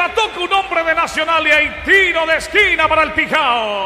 la toca un hombre de Nacional y hay tiro de esquina para el Pijao.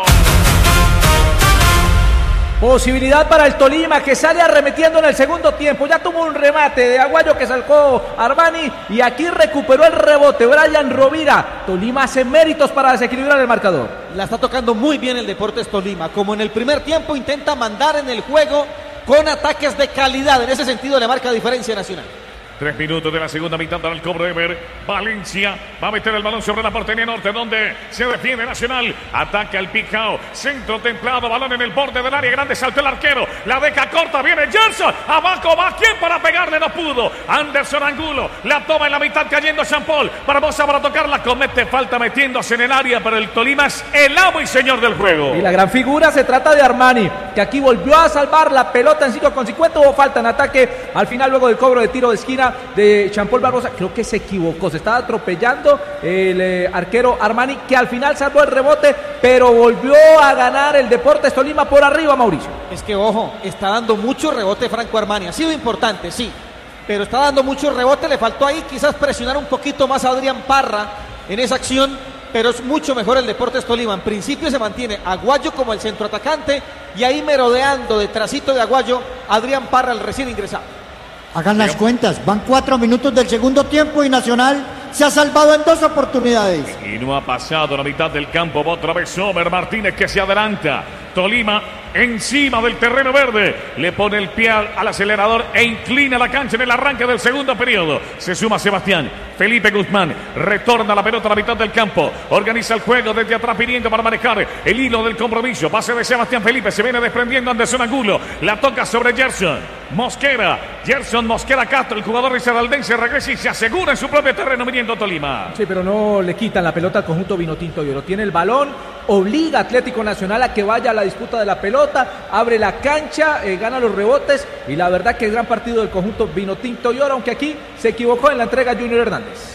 Posibilidad para el Tolima, que sale arremetiendo en el segundo tiempo. Ya tuvo un remate de Aguayo que sacó Armani y aquí recuperó el rebote Brian Rovira. Tolima hace méritos para desequilibrar el marcador. La está tocando muy bien el Deportes Tolima. Como en el primer tiempo intenta mandar en el juego con ataques de calidad. En ese sentido le marca diferencia Nacional. 3 minutos de la segunda mitad para el cobro de Ever. Valencia va a meter el balón sobre la portería norte, donde se defiende Nacional. Ataca el Pijao. Centro templado, balón en el borde del área grande. Saltó el arquero. La deja corta. Viene Gerson. Abajo va. ¿Quién para pegarle? No pudo. Anderson Angulo. La toma en la mitad cayendo Champol. Barbosa para tocarla. Comete falta metiéndose en el área. Pero el Tolima es el amo y señor del juego. Y la gran figura se trata de Armani, que aquí volvió a salvar la pelota en 5 con 50. Hubo falta en ataque. Al final, luego del cobro de tiro de esquina de Champol Barbosa, creo que se equivocó, se estaba atropellando el arquero Armani, que al final salvó el rebote, pero volvió a ganar el Deportes Tolima por arriba, Mauricio. Es que ojo, está dando mucho rebote Franco Armani, ha sido importante, sí, pero está dando mucho rebote, le faltó ahí quizás presionar un poquito más a Adrián Parra en esa acción, pero es mucho mejor el Deportes Tolima. En principio se mantiene Aguayo como el centroatacante y ahí merodeando detrásito de Aguayo Adrián Parra, el recién ingresado. Hagan las cuentas, van 4 minutos del segundo tiempo y Nacional se ha salvado en 2 oportunidades. Y no ha pasado la mitad del campo. Otra vez Somer Martínez que se adelanta. Tolima encima del terreno verde. Le pone el pie al acelerador e inclina la cancha en el arranque del segundo periodo. Se suma Sebastián. Felipe Guzmán retorna la pelota a la mitad del campo. Organiza el juego desde atrás pidiendo para manejar el hilo del compromiso. Pase de Sebastián Felipe. Se viene desprendiendo Anderson Angulo. La toca sobre Gerson Mosquera. Gerson Mosquera Castro, el jugador risaraldense, regresa y se asegura en su propio terreno viniendo Tolima. Sí, pero no le quitan la pelota al conjunto Vinotinto y Oro. Tiene el balón, obliga a Atlético Nacional a que vaya a la disputa de la pelota, abre la cancha, gana los rebotes y la verdad que es gran partido del conjunto Vinotinto y Oro, aunque aquí se equivocó en la entrega Junior Hernández.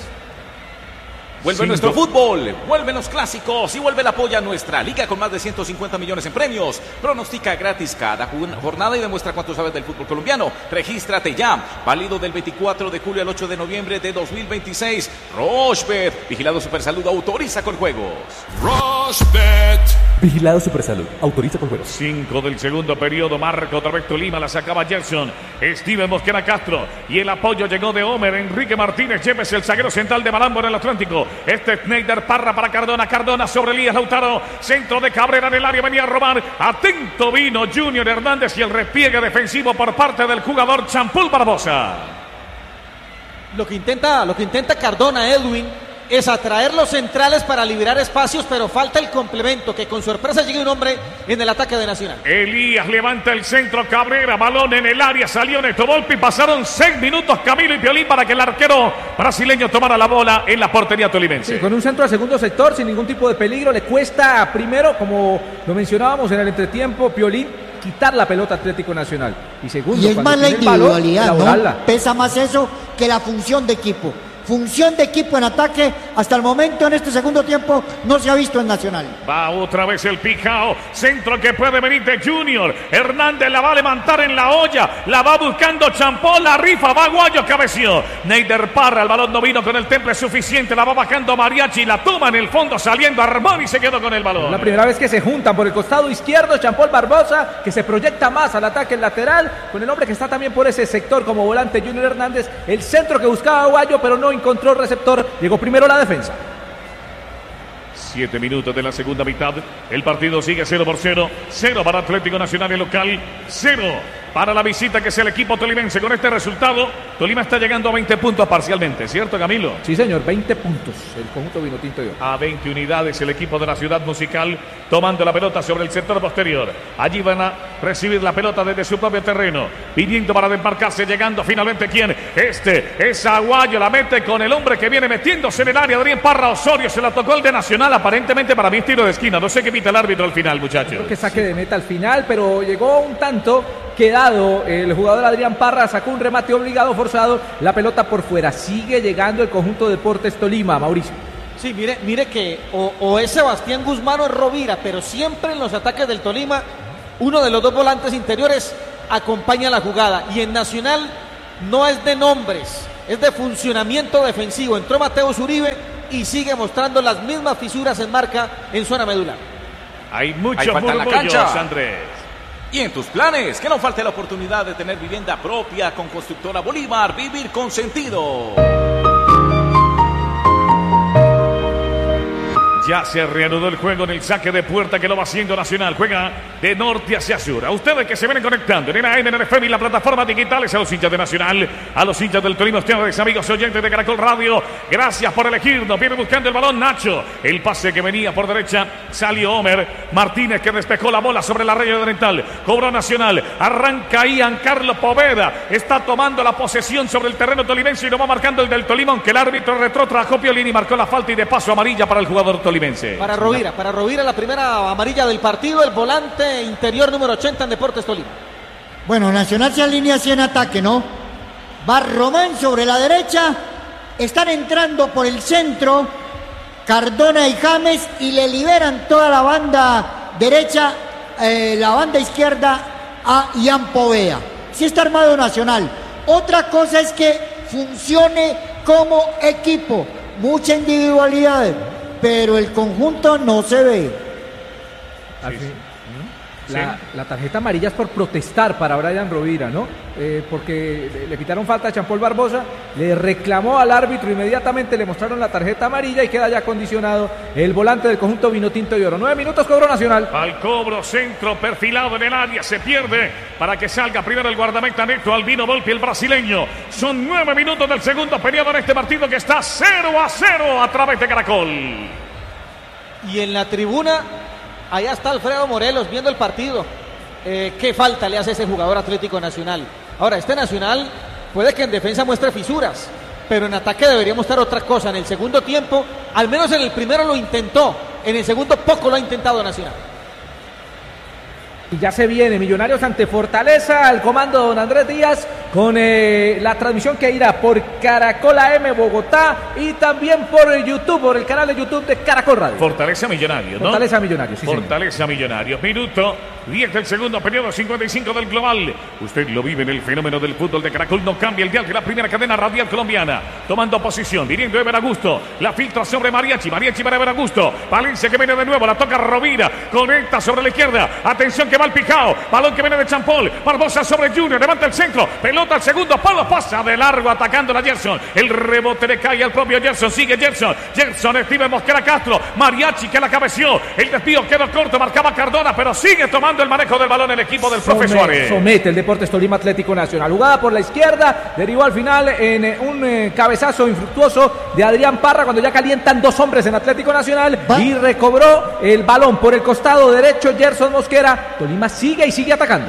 Vuelve nuestro fútbol, vuelven los clásicos y vuelve el apoyo a nuestra liga con más de 150 millones en premios. Pronostica gratis cada jornada y demuestra cuánto sabes del fútbol colombiano. Regístrate ya, válido del 24 de julio al 8 de noviembre de 2026. Rochebet, Vigilado Supersalud, autoriza con juegos. Rochebet. Vigilado Supersalud, autoriza con juegos. 5 del segundo periodo, marca otra vez Tolima, la sacaba Gerson, Steven Mosquera Castro y el apoyo llegó de Homer, Enrique Martínez, llévese el zaguero central de Malambo en el Atlántico. Este es Neider Parra para Cardona, Cardona sobre Elías Lautaro, centro de Cabrera en el área, venía a robar, atento vino Junior Hernández y el repliegue defensivo por parte del jugador Champol Barbosa. Lo que intenta Cardona, Edwin, es atraer los centrales para liberar espacios, pero falta el complemento, que con sorpresa llegue un hombre en el ataque de Nacional. Elías levanta el centro, Cabrera, balón en el área, salió Neto Volpi, pasaron 6 minutos Camilo y Piolín para que el arquero brasileño tomara la bola en la portería tolimense. Sí, con un centro al segundo sector, sin ningún tipo de peligro, le cuesta primero, como lo mencionábamos en el entretiempo, Piolín, quitar la pelota Atlético Nacional. Y segundo, y es más la individualidad, balón, ¿no? Pesa más eso que la función de equipo. Función de equipo en ataque, hasta el momento en este segundo tiempo no se ha visto en Nacional. Va otra vez el Pijao, centro que puede venir de Junior. Hernández la va a levantar en la olla, la va buscando Champol, la rifa, va Aguayo, cabeció. Neider Parra, el balón no vino con el temple suficiente, la va bajando Mariachi, la toma en el fondo saliendo Armani y se quedó con el balón. La primera vez que se juntan por el costado izquierdo, Champol Barbosa, que se proyecta más al ataque lateral, con el hombre que está también por ese sector como volante Junior Hernández, el centro que buscaba Aguayo, pero no encontró receptor, llegó primero la defensa. 7 minutos de la segunda mitad, el partido sigue 0-0, 0 para Atlético Nacional, el local, 0 para la visita que es el equipo tolimense. Con este resultado, Tolima está llegando a 20 puntos parcialmente, ¿cierto, Camilo? Sí, señor, 20 puntos el conjunto Vinotinto y Oro. A 20 unidades el equipo de la Ciudad Musical, tomando la pelota sobre el sector posterior. Allí van a recibir la pelota desde su propio terreno, pidiendo para desmarcarse, llegando finalmente ¿quién? Este es Aguayo, la mete con el hombre que viene metiéndose en el área, Adrián Parra Osorio, se la tocó el de Nacional, aparentemente para mí es tiro de esquina, no sé qué pita el árbitro al final, muchachos. Creo que saque de meta al final, pero llegó un tanto quedado, el jugador Adrián Parra sacó un remate obligado, forzado, la pelota por fuera, sigue llegando el conjunto de Deportes Tolima, Mauricio. Sí, mire que o es Sebastián Guzmán o es Rovira, pero siempre en los ataques del Tolima, uno de los dos volantes interiores acompaña la jugada, y en Nacional no es de nombres, es de funcionamiento defensivo. Entró Mateus Uribe y sigue mostrando las mismas fisuras en marca en zona medular. Hay muchos falta en la murmullos, cancha. Andrés. Y en tus planes, que no falte la oportunidad de tener vivienda propia con Constructora Bolívar, vivir con sentido. Ya se reanudó el juego en el saque de puerta que lo va haciendo Nacional. Juega de norte hacia sur. A ustedes que se vienen conectando en AM, en FM y las plataformas digitales, a los hinchas de Nacional, a los hinchas del Tolima, ustedes amigos oyentes de Caracol Radio, gracias por elegirnos. Viene buscando el balón Nacho. El pase que venía por derecha, salió Homer Martínez, que despejó la bola sobre la raya oriental. Cobró Nacional. Arranca Ian Carlos Poveda. Está tomando la posesión sobre el terreno tolimense y lo va marcando el del Tolima, aunque el árbitro retrotrajo Piolín y marcó la falta y de paso amarilla para el jugador tolimense. Para Rovira la primera amarilla del partido, el volante interior número 80 en Deportes Tolima. Bueno, Nacional se alinea así en ataque, ¿no? Va Román sobre la derecha, están entrando por el centro Cardona y James y le liberan toda la banda derecha, la banda izquierda a Ian Poveda. Sí está armado Nacional. Otra cosa es que funcione como equipo, mucha individualidad, pero el conjunto no se ve. La tarjeta amarilla es por protestar para Brian Rovira, ¿no? Porque le pitaron falta a Jean-Paul Barbosa, le reclamó al árbitro, inmediatamente le mostraron la tarjeta amarilla y queda ya condicionado el volante del conjunto Vinotinto y Oro. 9 minutos, cobró Nacional. Al cobro, centro perfilado en el área, se pierde para que salga primero el guardameta Neto Albino Volpi, el brasileño. Son 9 minutos del segundo periodo en este partido que está 0-0 a través de Caracol. Y en la tribuna, allá está Alfredo Morelos viendo el partido. ¿Qué falta le hace ese jugador Atlético Nacional? Ahora, este Nacional puede que en defensa muestre fisuras, pero en ataque debería mostrar otra cosa. En el segundo tiempo, al menos en el primero lo intentó, en el segundo poco lo ha intentado Nacional. Y ya se viene Millonarios ante Fortaleza, al comando don Andrés Díaz, con la transmisión que irá por Caracol AM Bogotá y también por YouTube, por el canal de YouTube de Caracol Radio. Fortaleza Millonarios, ¿no? Fortaleza Millonarios, sí, Fortaleza Millonarios. Minuto 10 del segundo periodo, 55 del global. Usted lo vive en el fenómeno del fútbol de Caracol. No cambia el dial de la primera cadena radial colombiana. Tomando posición, viniendo Ever Augusto. La filtra sobre Mariachi para Ever Augusto. Valencia que viene de nuevo, la toca Rovira. Conecta sobre la izquierda. Atención que va al Pijao. Balón que viene de Champol. Barbosa sobre Junior. Levanta el centro. Pelota al segundo palo. Pasa de largo atacando a Gerson. El rebote le cae al propio Gerson. Sigue Gerson. Steven Mosquera Castro. Mariachi que la cabeció. El desvío quedó corto. Marcaba Cardona, pero sigue tomando el manejo del balón el equipo del profe Suárez. Somete el Deportes Tolima Atlético Nacional. Jugada por la izquierda. Derivó al final en un cabezazo infructuoso de Adrián Parra cuando ya calientan dos hombres en Atlético Nacional. Y recobró el balón por el costado derecho Gerson Mosquera. Tolima sigue y sigue atacando.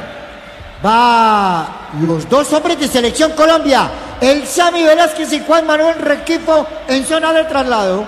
Va los dos hombres de Selección Colombia, el Sammy Velázquez y Juan Manuel Requifo en zona de traslado.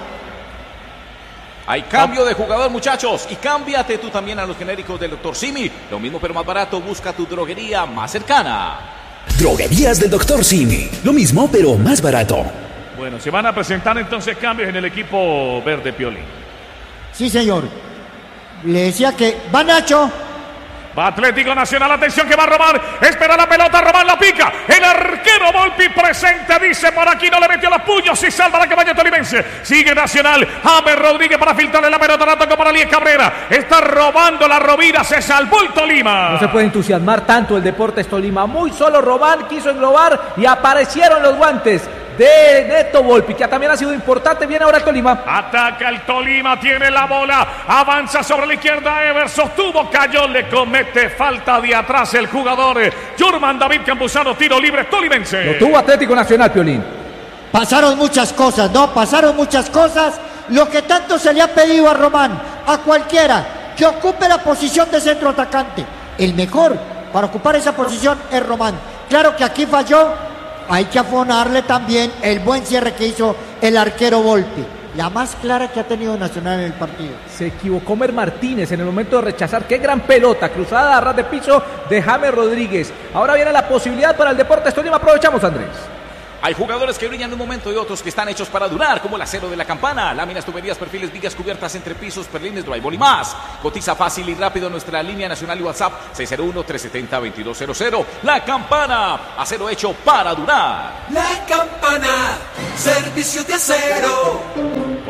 Hay cambio de jugador, muchachos, y cámbiate tú también a los genéricos del Dr. Simi. Lo mismo pero más barato, busca tu droguería más cercana. Droguerías del Dr. Simi. Lo mismo pero más barato. Bueno, se van a presentar entonces cambios en el equipo verde Piolín. Sí, señor. Le decía que va Nacho. Va Atlético Nacional, atención que va a Román, espera la pelota, Román la pica, el arquero Volpi presente, dice por aquí, no le metió los puños y salva la campaña tolimense, sigue Nacional, James Rodríguez para filtrarle la pelota, la toca para Elías Cabrera, está robando la Rovira, se salvó el Tolima. No se puede entusiasmar tanto el Deportes Tolima, muy solo Román quiso englobar y aparecieron los guantes de Neto Volpi, que también ha sido importante. Viene ahora el Tolima. Ataca el Tolima, tiene la bola, avanza sobre la izquierda, Ever sostuvo, cayó, le comete falta de atrás el jugador Jurman David Campuzano, tiro libre tolimense. Lo tuvo Atlético Nacional, Piolín. Pasaron muchas cosas, ¿no? Pasaron muchas cosas. Lo que tanto se le ha pedido a Román, a cualquiera que ocupe la posición de centro atacante. El mejor para ocupar esa posición es Román. Claro que aquí falló. Hay que afonarle también el buen cierre que hizo el arquero Volpi. La más clara que ha tenido Nacional en el partido. Se equivocó Homer Martínez en el momento de rechazar. Qué gran pelota, cruzada a ras de piso de James Rodríguez. Ahora viene la posibilidad para el Deportes Tolima. Aprovechamos, Andrés. Hay jugadores que brillan de un momento y otros que están hechos para durar, como el acero de la campana, láminas, tuberías, perfiles, vigas cubiertas, entrepisos, perlines, drywall y más. Cotiza fácil y rápido nuestra línea nacional y WhatsApp 601-370-2200. La Campana, acero hecho para durar. La Campana, servicios de acero.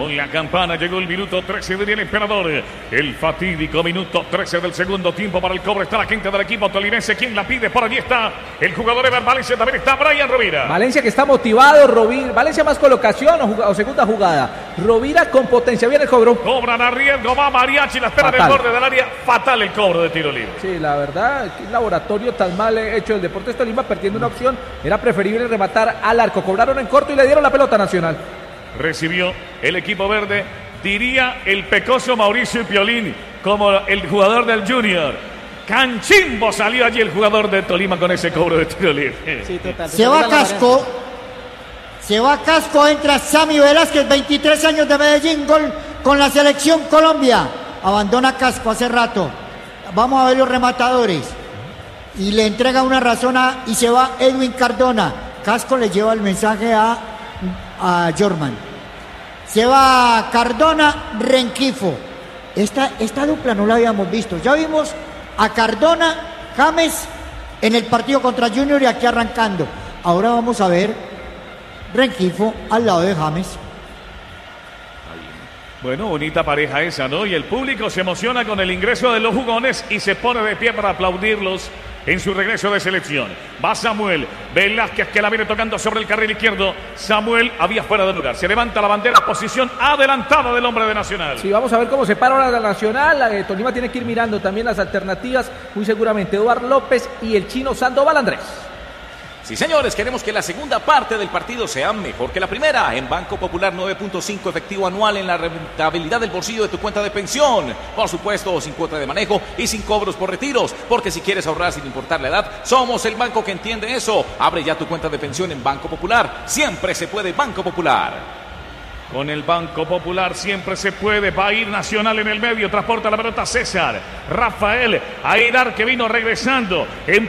Con la campana llegó el minuto 13 del emperador. El fatídico minuto 13 del segundo tiempo para el cobro. Está la gente del equipo tolimense. ¿Quién la pide? Por allí está el jugador Ever Valencia. También está Brian Rovira. Valencia que está motivado. Valencia más colocación o segunda jugada. Rovira con potencia. Viene el cobro. Cobran a riesgo. Va Mariachi. La espera del borde del área. Fatal el cobro de tiro libre. Sí, la verdad, qué laboratorio tan mal hecho el Deportes Tolima, perdiendo una opción. Era preferible rematar al arco. Cobraron en corto y le dieron la pelota a Nacional. Recibió el equipo verde, diría el pecoso Mauricio Piolín, como el jugador del Junior. Canchimbo salió allí el jugador de Tolima con ese cobro de tiro libre. Sí, total. Se va Casco, entra Sammy Velázquez, 23 años de Medellín, gol con la selección Colombia. Abandona Casco hace rato. Vamos a ver los rematadores. Y le entrega una razón y se va Edwin Cardona. Casco le lleva el mensaje a Jorman. Se va Cardona, Rengifo. Esta dupla no la habíamos visto. Ya vimos a Cardona, James en el partido contra Junior y aquí arrancando. Ahora vamos a ver Rengifo al lado de James. Bueno, bonita pareja esa, ¿no? Y el público se emociona con el ingreso de los jugones y se pone de pie para aplaudirlos en su regreso de selección. Va Samuel Velázquez, que la viene tocando sobre el carril izquierdo. Samuel había fuera de lugar. Se levanta la bandera, posición adelantada del hombre de Nacional. Sí, vamos a ver cómo se para ahora la Nacional. Tolima tiene que ir mirando también las alternativas. Muy seguramente Eduardo López y el chino Sandoval Andrés. Sí, señores, queremos que la segunda parte del partido sea mejor que la primera. En Banco Popular, 9.5 efectivo anual en la rentabilidad del bolsillo de tu cuenta de pensión. Por supuesto, sin cuota de manejo y sin cobros por retiros. Porque si quieres ahorrar sin importar la edad, somos el banco que entiende eso. Abre ya tu cuenta de pensión en Banco Popular. Siempre se puede Banco Popular. Con el Banco Popular siempre se puede. Va a ir Nacional en el medio. Transporta la pelota César. Rafael Airar, que vino regresando.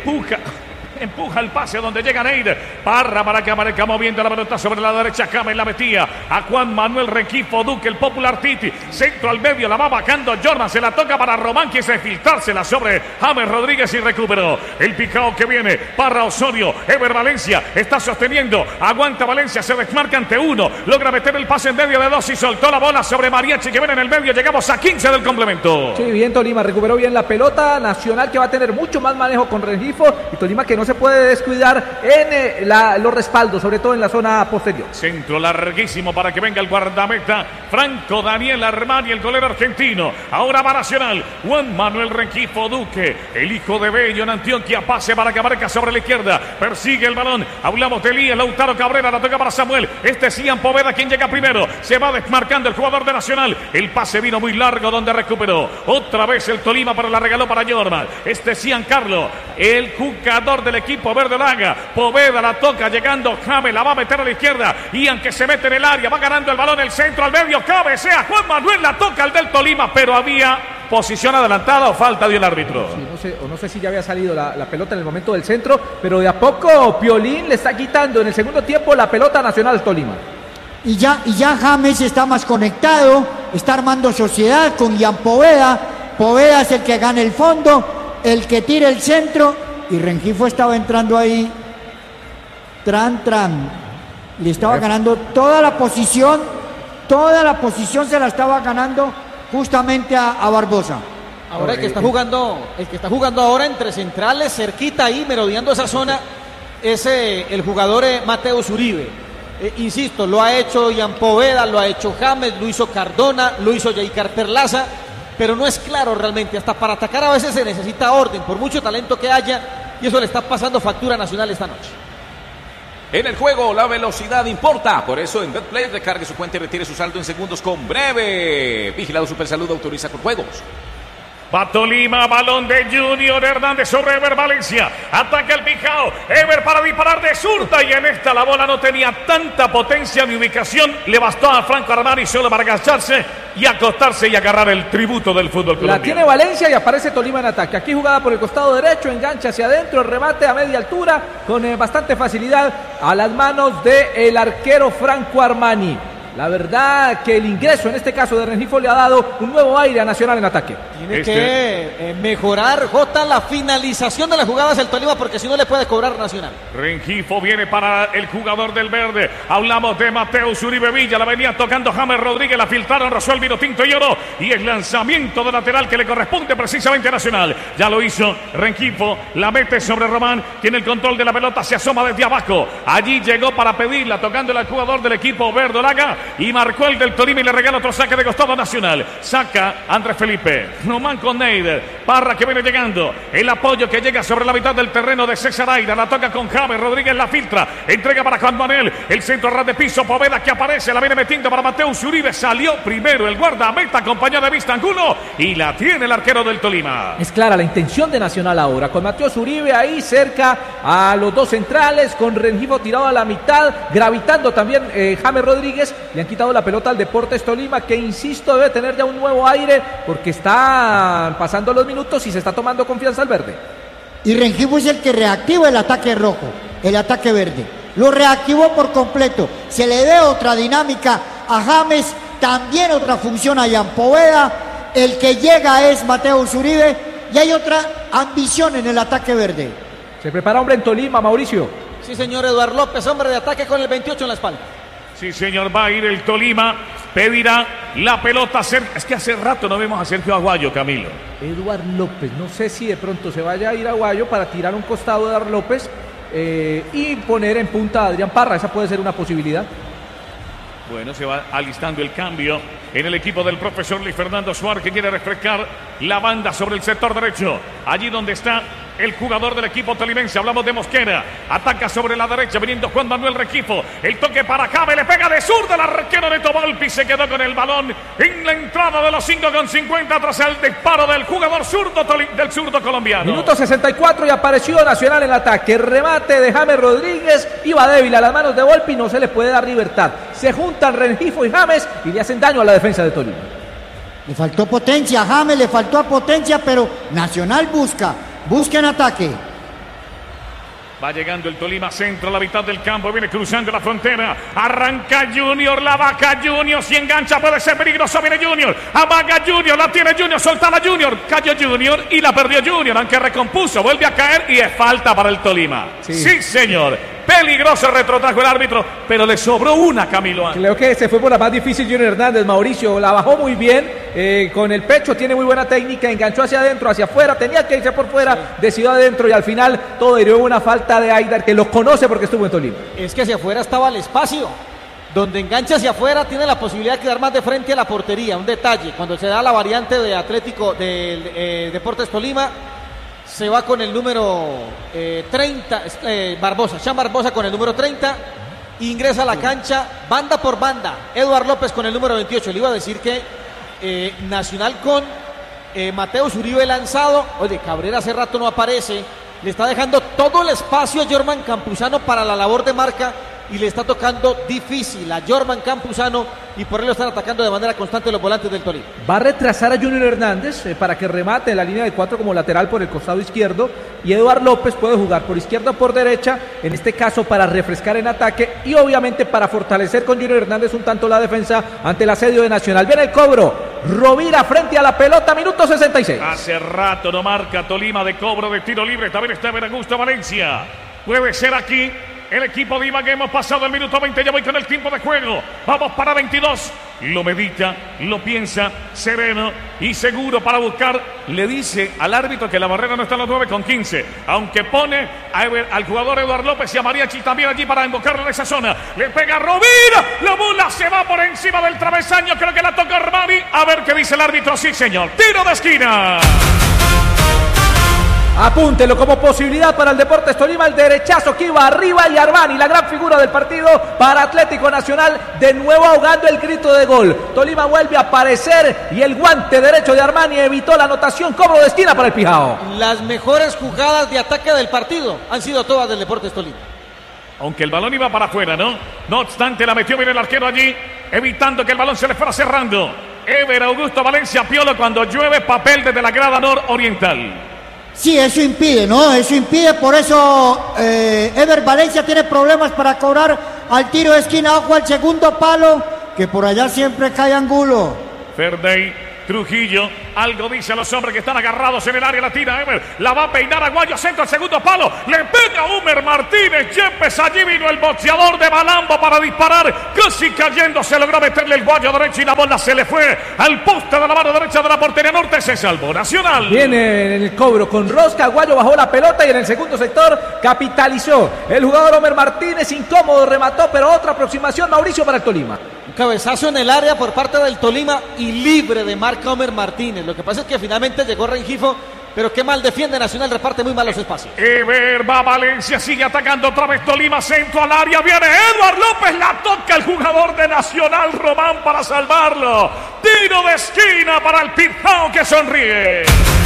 Empuja el pase donde llega Neider. Parra para que aparezca moviendo la pelota sobre la derecha. James la metía a Juan Manuel Rengifo Duque, el Popular Titi. Centro al medio, la va vacando Jordan. Se la toca para Román, quise filtrársela sobre James Rodríguez y recuperó. El picao que viene. Parra Osorio. Ever Valencia está sosteniendo. Aguanta Valencia, se desmarca ante uno. Logra meter el pase en medio de dos y soltó la bola sobre Mariachi que viene en el medio. Llegamos a 15 del complemento. Sí, bien Tolima, recuperó bien la pelota. Nacional que va a tener mucho más manejo con Rengifo. Y Tolima que no se puede descuidar en los respaldos, sobre todo en la zona posterior. Centro larguísimo para que venga el guardameta Franco Daniel Armani, el golero argentino. Ahora va Nacional. Juan Manuel Rengifo Duque, el hijo de Bello en Antioquia. Pase para que aparezca sobre la izquierda. Persigue el balón. Hablamos de Elías Lautaro Cabrera. La toca para Samuel. Este es Ian Poveda quien llega primero. Se va desmarcando el jugador de Nacional. El pase vino muy largo donde recuperó. Otra vez el Tolima, pero la regaló para Jordan. Este es Ian Carlos, el jugador del equipo verde Laga. Poveda la toca llegando James, la va a meter a la izquierda y aunque se mete en el área, va ganando el balón, el centro al medio, cabecea Juan Manuel, la toca el del Tolima, pero había posición adelantada o falta de un árbitro. Sí, no sé si ya había salido la pelota en el momento del centro, pero de a poco Piolín le está quitando en el segundo tiempo la pelota a Nacional Tolima. Y ya James está más conectado, está armando sociedad con Ian Poveda. Poveda es el que gana el fondo, el que tira el centro. Y Rengifo estaba entrando ahí, le estaba ganando toda la posición se la estaba ganando justamente a Barbosa. Ahora el que está jugando ahora entre centrales, cerquita ahí, merodeando esa zona, es el jugador Mateus Uribe. Insisto, lo ha hecho Ian Poveda, lo ha hecho James, lo hizo Cardona, lo hizo Jaicar Perlaza. Pero no es claro realmente, hasta para atacar a veces se necesita orden, por mucho talento que haya, y eso le está pasando factura a Nacional esta noche. En el juego la velocidad importa, por eso en BetPlay recargue su cuenta y retire su saldo en segundos con Breve. Vigilado Supersalud, autoriza con juegos. Va Tolima, balón de Junior Hernández sobre Ever Valencia. Ataca el Pijao. Ever para disparar de zurda y en esta la bola no tenía tanta potencia ni ubicación. Le bastó a Franco Armani solo para agacharse y acostarse y agarrar el tributo del fútbol colombiano. La tiene Valencia y aparece Tolima en ataque. Aquí jugada por el costado derecho, engancha hacia adentro, remate a media altura con bastante facilidad a las manos del arquero Franco Armani. La verdad que el ingreso en este caso de Rengifo le ha dado un nuevo aire a Nacional en ataque. Tiene que mejorar, Jota, la finalización de las jugadas del Tolima, porque si no le puede cobrar Nacional. Rengifo viene para el jugador del verde. Hablamos de Mateus Uribe Villa. La venía tocando James Rodríguez. La filtraron, rozó el vino tinto y oro. Y el lanzamiento de lateral que le corresponde precisamente a Nacional. Ya lo hizo Rengifo. La mete sobre Román. Tiene el control de la pelota. Se asoma desde abajo. Allí llegó para pedirla, tocándole al jugador del equipo verdolaga. Y marcó el del Tolima y le regala otro saque de costado a Nacional. Saca Andrés Felipe. Román con Neider. Parra que viene llegando. El apoyo que llega sobre la mitad del terreno de César Aira. La toca con James Rodríguez. La filtra. Entrega para Juan Manuel. El centro ras de piso. Poveda que aparece. La viene metiendo para Mateus Uribe. Salió primero el guardameta acompañado de Vista Angulo. Y la tiene el arquero del Tolima. Es clara la intención de Nacional ahora. Con Mateus Uribe ahí cerca a los dos centrales. Con Rengifo tirado a la mitad. Gravitando también James Rodríguez. Le han quitado la pelota al Deportes Tolima, que insisto debe tener ya un nuevo aire porque están pasando los minutos y se está tomando confianza al verde. Y Rengifo es el que reactiva el ataque rojo, el ataque verde. Lo reactivó por completo. Se le ve otra dinámica a James, también otra función a Jan Poveda. El que llega es Mateus Uribe y hay otra ambición en el ataque verde. Se prepara hombre en Tolima, Mauricio. Sí, señor, Eduardo López, hombre de ataque con el 28 en la espalda. Sí, señor, va a ir el Tolima, pedirá la pelota. Es que hace rato no vemos a Sergio Aguayo, Camilo. Eduardo López, no sé si de pronto se vaya a ir Aguayo para tirar un costado de Eduardo López y poner en punta a Adrián Parra. Esa puede ser una posibilidad. Bueno, se va alistando el cambio en el equipo del profesor Luis Fernando Suárez, que quiere refrescar la banda sobre el sector derecho. Allí donde está el jugador del equipo tolimense. Hablamos de Mosquera. Ataca sobre la derecha, viniendo Juan Manuel Rengifo. El toque para James, le pega de zurda al arquero Neto Volpi. Se quedó con el balón en la entrada de los 5,50 tras el disparo del jugador del zurdo colombiano. Minuto 64 y apareció Nacional en el ataque. Remate de James Rodríguez. Iba débil a las manos de Volpi, no se le puede dar libertad. Se juntan Rengifo y James y le hacen daño a la defensa de Tolima. Le faltó potencia a James, le faltó potencia, pero Nacional busca en ataque. Va llegando el Tolima centro a la mitad del campo. Viene cruzando la frontera. Arranca Junior. La vaca Junior. Si engancha puede ser peligroso. Viene Junior. Amaga Junior. La tiene Junior. Soltala Junior. Cayó Junior y la perdió Junior. Aunque recompuso. Vuelve a caer y es falta para el Tolima. Sí, señor. Peligroso retrotrajo el árbitro, pero le sobró una, Camilo. Creo que se fue por la más difícil Junior Hernández, Mauricio. La bajó muy bien, con el pecho, tiene muy buena técnica, enganchó hacia adentro, hacia afuera, tenía que irse por fuera, decidió adentro y al final todo derivó una falta de Aidar, que lo conoce porque estuvo en Tolima. Es que hacia afuera estaba el espacio. Donde engancha hacia afuera tiene la posibilidad de quedar más de frente a la portería. Un detalle, cuando se da la variante de Atlético del Deportes Tolima, se va con el número 30, Barbosa, Sean Barbosa con el número 30, ingresa a la cancha, banda por banda, Eduardo López con el número 28. Le iba a decir que Nacional con Mateus Uribe lanzado, oye, Cabrera hace rato no aparece, le está dejando todo el espacio a Jorman Campuzano para la labor de marca y le está tocando difícil a Jorman Campuzano y por él lo están atacando de manera constante los volantes del Tolima. Va a retrasar a Junior Hernández para que remate en la línea de 4 como lateral por el costado izquierdo y Eduardo López puede jugar por izquierda o por derecha, en este caso para refrescar en ataque y obviamente para fortalecer con Junior Hernández un tanto la defensa ante el asedio de Nacional. Viene el cobro, Rovira frente a la pelota, minuto 66. Hace rato no marca Tolima de cobro de tiro libre, también está Augusto Valencia. Puede ser aquí el equipo de Ibagué. Hemos pasado el minuto 20, ya voy con el tiempo de juego. Vamos para 22. Lo medita, lo piensa, sereno y seguro para buscar. Le dice al árbitro que la barrera no está en los 9,15. Aunque pone al jugador Eduardo López y a Mariachi también allí para invocarlo en esa zona. Le pega Rovira. La bola se va por encima del travesaño. Creo que la toca Armani. A ver qué dice el árbitro. Sí, señor. Tiro de esquina. Apúntelo como posibilidad para el Deportes Tolima, el derechazo que iba arriba y Armani, la gran figura del partido para Atlético Nacional, de nuevo ahogando el grito de gol. Tolima vuelve a aparecer y el guante derecho de Armani evitó la anotación, cobro de esquina para el Pijao. Las mejores jugadas de ataque del partido han sido todas del Deportes Tolima. Aunque el balón iba para afuera, ¿no? No obstante, la metió bien el arquero allí, evitando que el balón se le fuera cerrando. Ever Augusto Valencia Piolo cuando llueve papel desde la grada nororiental. Sí, eso impide, ¿no? Eso impide, por eso Ever Valencia tiene problemas para cobrar al tiro de esquina. Ojo al segundo palo, que por allá siempre cae Angulo. Ferdey, Trujillo, algo dice a los hombres que están agarrados en el área latina. Emer la va a peinar Aguayo, centro al segundo palo, le pega a Homer Martínez. Yepes, allí vino el boxeador de Malambo para disparar, casi cayendo, se logró meterle el guayo derecho y la bola se le fue al poste de la mano derecha de la portería norte. Se salvó Nacional. Viene en el cobro con rosca, Aguayo bajó la pelota y en el segundo sector capitalizó el jugador Homer Martínez, incómodo, remató, pero otra aproximación, Mauricio, para el Tolima. Un cabezazo en el área por parte del Tolima y libre de marca Homer Martínez. Lo que pasa es que finalmente llegó Rengifo, pero qué mal defiende Nacional, reparte muy mal los espacios. Ever va Valencia, sigue atacando otra vez Tolima, centro al área, viene Edward López, la toca el jugador de Nacional, Román, para salvarlo. Tiro de esquina para el Pitao, que sonríe.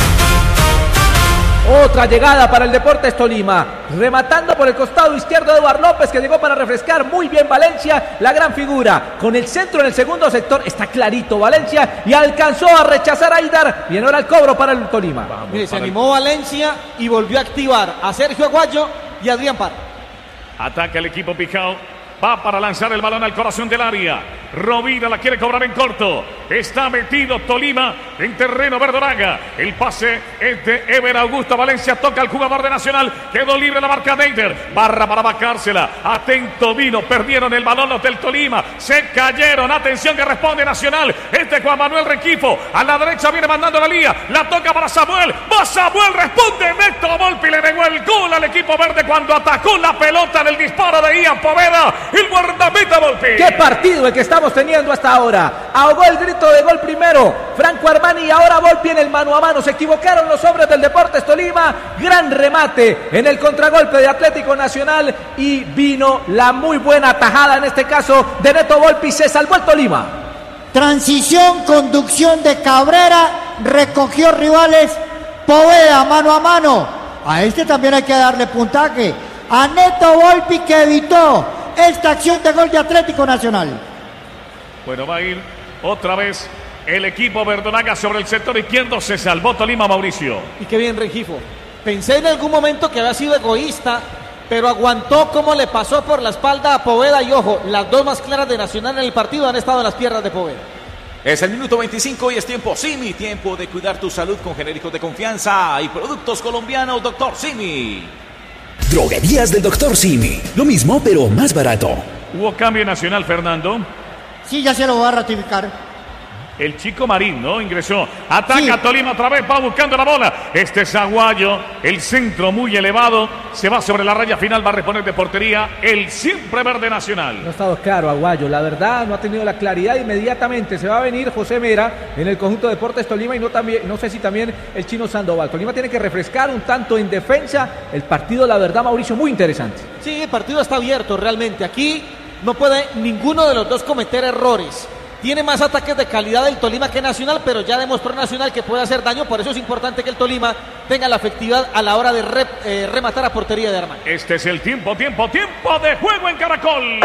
Otra llegada para el Deportes Tolima, rematando por el costado izquierdo Eduard López, que llegó para refrescar muy bien Valencia, la gran figura, con el centro en el segundo sector, está clarito Valencia y alcanzó a rechazar a Aidar, y ahora el cobro para el Tolima. Mire, se animó Valencia y volvió a activar a Sergio Aguayo y a Adrián Parra. Ataca el equipo Pijao, va para lanzar el balón al corazón del área. Rovira la quiere cobrar en corto. Está metido Tolima en terreno Verdoraga. El pase es de Ever Augusto. Valencia toca al jugador de Nacional. Quedó libre la marca de Eider. Barra para bacársela. Atento vino. Perdieron el balón los del Tolima. Se cayeron. Atención que responde Nacional. Juan Manuel Rengifo. A la derecha viene mandando la lía. La toca para Samuel. Va Samuel. Responde Néstor Volpi. Le negó el gol al equipo verde cuando atacó la pelota en el disparo de Ian Poveda. El guardameta Volpi. ¡Qué partido el que estamos teniendo hasta ahora! Ahogó el grito de gol primero Franco Armani y ahora Volpi en el mano a mano. Se equivocaron los hombres del Deportes Tolima. Gran remate en el contragolpe de Atlético Nacional y vino la muy buena tajada en este caso de Neto Volpi. Se salvó el Tolima. Transición, conducción de Cabrera, recogió rivales, Poveda mano a mano. A este también hay que darle puntaje. A Neto Volpi, que evitó esta acción de gol de Atlético Nacional. Bueno, va a ir otra vez el equipo Verdonaga sobre el sector izquierdo. Se salvó Tolima, Mauricio. Y qué bien Rengifo. Pensé en algún momento que había sido egoísta, pero aguantó como le pasó por la espalda a Poveda. Y ojo, las dos más claras de Nacional en el partido han estado en las piernas de Poveda. Es el minuto 25 y es tiempo Simi, tiempo de cuidar tu salud con genéricos de confianza y productos colombianos Dr. Simi. Droguerías del Dr. Simi. Lo mismo, pero más barato. Hubo cambio Nacional, Fernando. Sí, ya se lo voy a ratificar. El Chico Marín, ¿no? Ingresó. Ataca Sí. Tolima otra vez, va buscando la bola. Este es Aguayo, el centro muy elevado. Se va sobre la raya final, va a reponer de portería el siempre verde Nacional. No ha estado claro Aguayo, la verdad no ha tenido la claridad. Inmediatamente se va a venir José Mera en el conjunto de Deportes Tolima y no sé si también el chino Sandoval. Tolima tiene que refrescar un tanto en defensa. El partido, la verdad, Mauricio, muy interesante. Sí, el partido está abierto realmente. Aquí no puede ninguno de los dos cometer errores. Tiene más ataques de calidad el Tolima que Nacional, pero ya demostró Nacional que puede hacer daño. Por eso es importante que el Tolima tenga la efectividad a la hora de rematar a portería de Armani. Este es el tiempo de juego en Caracol.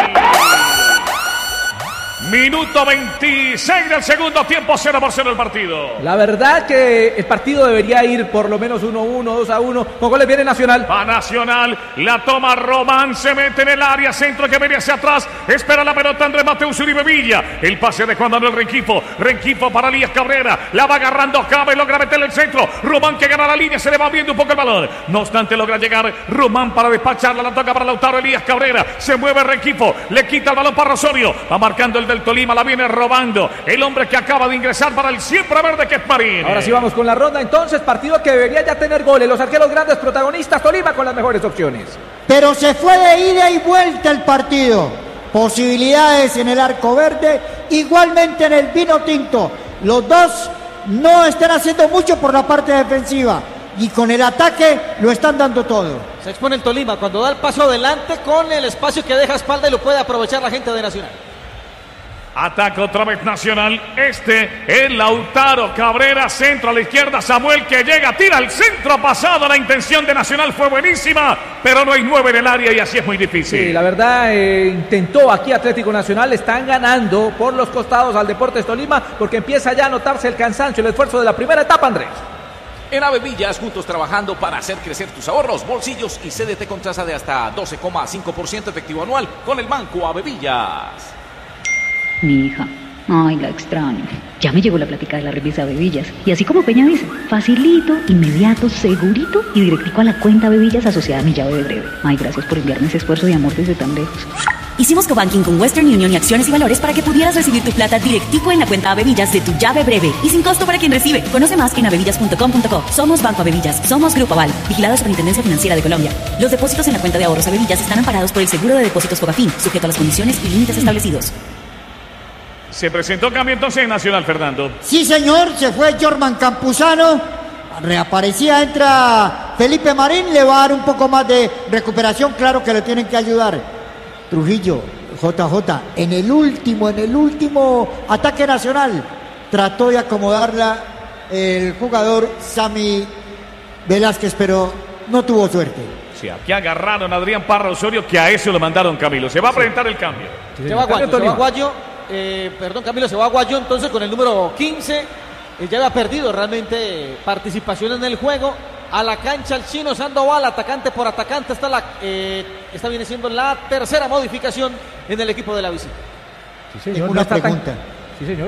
Minuto 26 del segundo tiempo, 0-0 el partido. La verdad que el partido debería ir por lo menos 1-1, 2-1. Con goles viene Nacional. Va Nacional, la toma Román, se mete en el área, centro que viene hacia atrás, espera la pelota Andrés Mateus Uribe Villa, el pase de Juan Manuel Rengifo para Elías Cabrera, la va agarrando Cabe, logra meterle el centro, Román que gana la línea, se le va viendo un poco el balón, no obstante logra llegar Román para despacharla, la toca para Lautaro Elías Cabrera, se mueve Rengifo, le quita el balón para Osorio, va marcando el del Tolima, la viene robando el hombre que acaba de ingresar para el siempre verde, que es Marín. Ahora sí vamos con la ronda, entonces, partido que debería ya tener goles, los arqueros grandes protagonistas, Tolima con las mejores opciones. Pero se fue de ida y vuelta el partido. Posibilidades en el arco verde, igualmente en el vino tinto. Los dos no están haciendo mucho por la parte defensiva y con el ataque lo están dando todo. Se expone el Tolima cuando da el paso adelante con el espacio que deja espalda y lo puede aprovechar la gente de Nacional. Ataca otra vez Nacional. Este es Lautaro Cabrera, centro a la izquierda. Samuel que llega, tira al centro pasado. La intención de Nacional fue buenísima, pero no hay 9 en el área y así es muy difícil. Sí, la verdad, intentó aquí Atlético Nacional. Están ganando por los costados al Deportes Tolima porque empieza ya a notarse el cansancio, el esfuerzo de la primera etapa, Andrés. En Avevillas, juntos trabajando para hacer crecer tus ahorros, bolsillos y CDT con tasa de hasta 12,5% efectivo anual con el Banco Avevillas. Mi hija. Ay, la extraño. Ya me llegó la plática de la Revisa Bebillas. Y así como Peña dice, facilito, inmediato, segurito y directico a la cuenta Bebillas asociada a mi llave de breve. Ay, gracias por enviarme ese esfuerzo de amor desde tan lejos. Hicimos cobanking con Western Union y Acciones y Valores para que pudieras recibir tu plata directico en la cuenta Bebillas de tu llave breve y sin costo para quien recibe. Conoce más en abebillas.com.co. Somos Banco Bebillas, somos Grupo Aval, vigilado Superintendencia Financiera de Colombia. Los depósitos en la cuenta de ahorros Bebillas están amparados por el Seguro de Depósitos Fogafín, sujeto a las condiciones y límites establecidos. Se presentó cambio entonces en Nacional, Fernando. Sí, señor, se fue Jorman Campuzano. Reaparecía, entra Felipe Marín, le va a dar un poco más de recuperación, claro que le tienen que ayudar. Trujillo, JJ, en el último ataque Nacional, trató de acomodarla el jugador Sammy Velázquez, pero no tuvo suerte. Sí, aquí agarraron a Adrián Parra Osorio, que a eso lo mandaron, Camilo. Se va a presentar el cambio. Se va Guayo, Camilo, se va Guayo entonces con el número 15. Ya había perdido realmente participación en el juego. A la cancha el chino Sandoval, atacante por atacante. Esta viene siendo la tercera modificación en el equipo de la visita. Sí, señor. Tengo una pregunta. Sí, señor.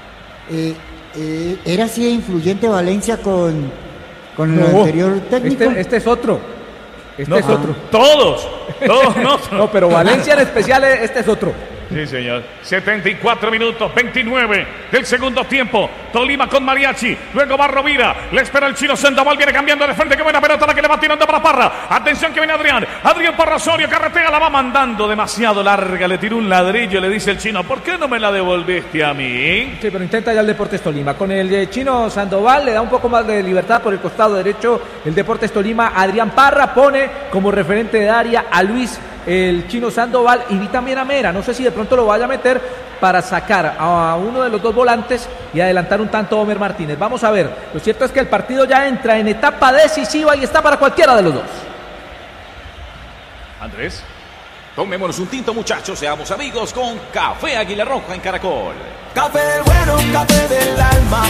¿Era así de influyente Valencia con el anterior técnico? Este es otro. Es otro. Todos no. No, pero Valencia en especial, este es otro. Sí, señor. 74 minutos, 29 del segundo tiempo. Tolima con Mariachi. Luego va Rovira. Le espera el chino Sandoval. Viene cambiando de frente. Qué buena pelota la que le va tirando para Parra. Atención que viene Adrián. Adrián Parra Osorio. Carretea, la va mandando demasiado larga. Le tiró un ladrillo. Le dice el chino: ¿por qué no me la devolviste a mí? Sí, pero intenta ya el Deportes Tolima. Con el chino Sandoval le da un poco más de libertad por el costado derecho. El Deportes Tolima. Adrián Parra pone como referente de área a Luis el chino Sandoval y vi también a Mera. No sé si de pronto lo vaya a meter para sacar a uno de los dos volantes y adelantar un tanto a Homer Martínez. Vamos a ver. Lo cierto es que el partido ya entra en etapa decisiva y está para cualquiera de los dos. Andrés, tomémonos un tinto, muchachos. Seamos amigos con Café Águila Roja en Caracol. Café bueno, café del alma.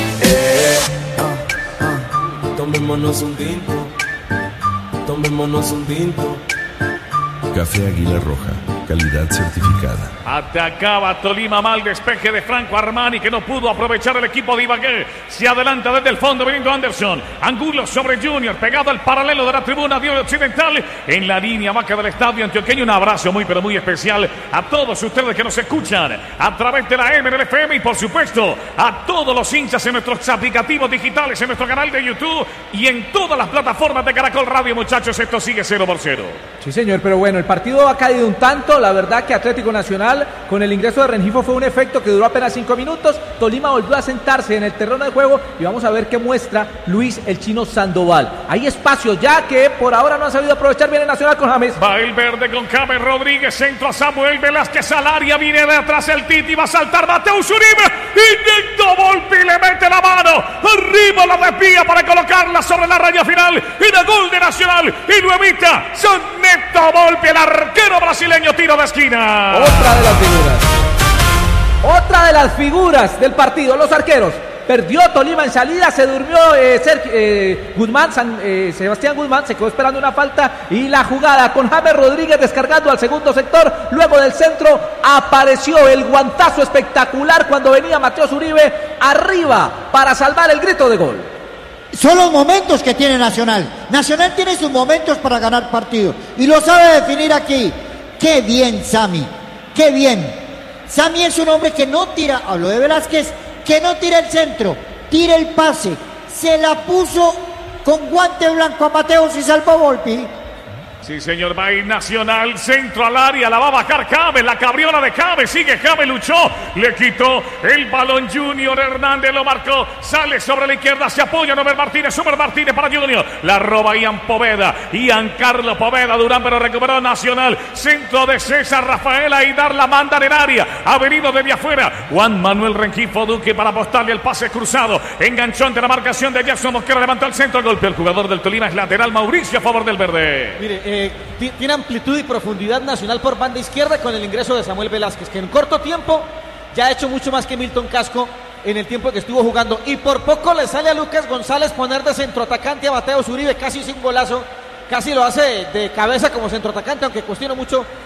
Tomémonos un tinto. Tomémonos un tinto. Café Águila Roja, calidad certificada. Atacaba Tolima, mal despeje de Franco Armani, que no pudo aprovechar el equipo de Ibagué. Se adelanta desde el fondo viniendo Anderson. Angulo sobre Junior, pegado al paralelo de la tribuna de Occidental. En la línea vaca del estadio antioqueño. Un abrazo muy pero muy especial a todos ustedes que nos escuchan a través de la MNFM y por supuesto a todos los hinchas en nuestros aplicativos digitales, en nuestro canal de YouTube y en todas las plataformas de Caracol Radio. Muchachos, esto sigue 0-0. Sí, señor, pero bueno, el partido ha caído un tanto. La verdad que Atlético Nacional con el ingreso de Rengifo fue un efecto que duró apenas 5 minutos. Tolima volvió a sentarse en el terreno de juego y vamos a ver qué muestra Luis el chino Sandoval. Hay espacio ya que por ahora no han sabido aprovechar bien el Nacional con James. Va el verde con James Rodríguez, centro a Samuel Velázquez al área, viene de atrás el Titi, va a saltar Mateus Uribe, intentó Volpi, le mete la mano, arriba la desvía para colocarla sobre la raya final y de gol de Nacional y lo evita San Neto Volpi, el arquero brasileño, tiro de esquina. Otra de las figuras del partido, los arqueros. Perdió Tolima en salida, se durmió Sebastián Guzmán, se quedó esperando una falta y la jugada con James Rodríguez descargando al segundo sector. Luego del centro apareció el guantazo espectacular cuando venía Mateus Uribe arriba para salvar el grito de gol. Son los momentos que tiene Nacional. Nacional tiene sus momentos para ganar partidos y lo sabe definir aquí. Qué bien, Sammy, qué bien. Sammy es un hombre que no tira, hablo de Velázquez, que no tira el centro, tira el pase. Se la puso con guante blanco a Mateus y salvó Volpi. Sí, señor, va a ir Nacional, centro al área, la va a bajar James, la cabriola de James, sigue James, luchó, le quitó el balón Junior Hernández, lo marcó, sale sobre la izquierda, se apoya Homer Martínez para Junior, la roba Ian Carlos Poveda, Durán, pero recuperó Nacional, centro de César Rafael, Aidar la manda en el área, ha venido desde afuera, Juan Manuel Rengifo Duque para apostarle el pase cruzado, enganchón de la marcación de Jackson Mosquera, levantó el centro, golpe el jugador del Tolima, es lateral Mauricio a favor del verde. Mire, tiene amplitud y profundidad Nacional por banda izquierda con el ingreso de Samuel Velázquez, que en corto tiempo ya ha hecho mucho más que Milton Casco en el tiempo que estuvo jugando, y por poco le sale a Lucas González poner de centroatacante a Mateus Uribe, casi sin golazo, casi lo hace de cabeza como centroatacante, aunque cuestiono mucho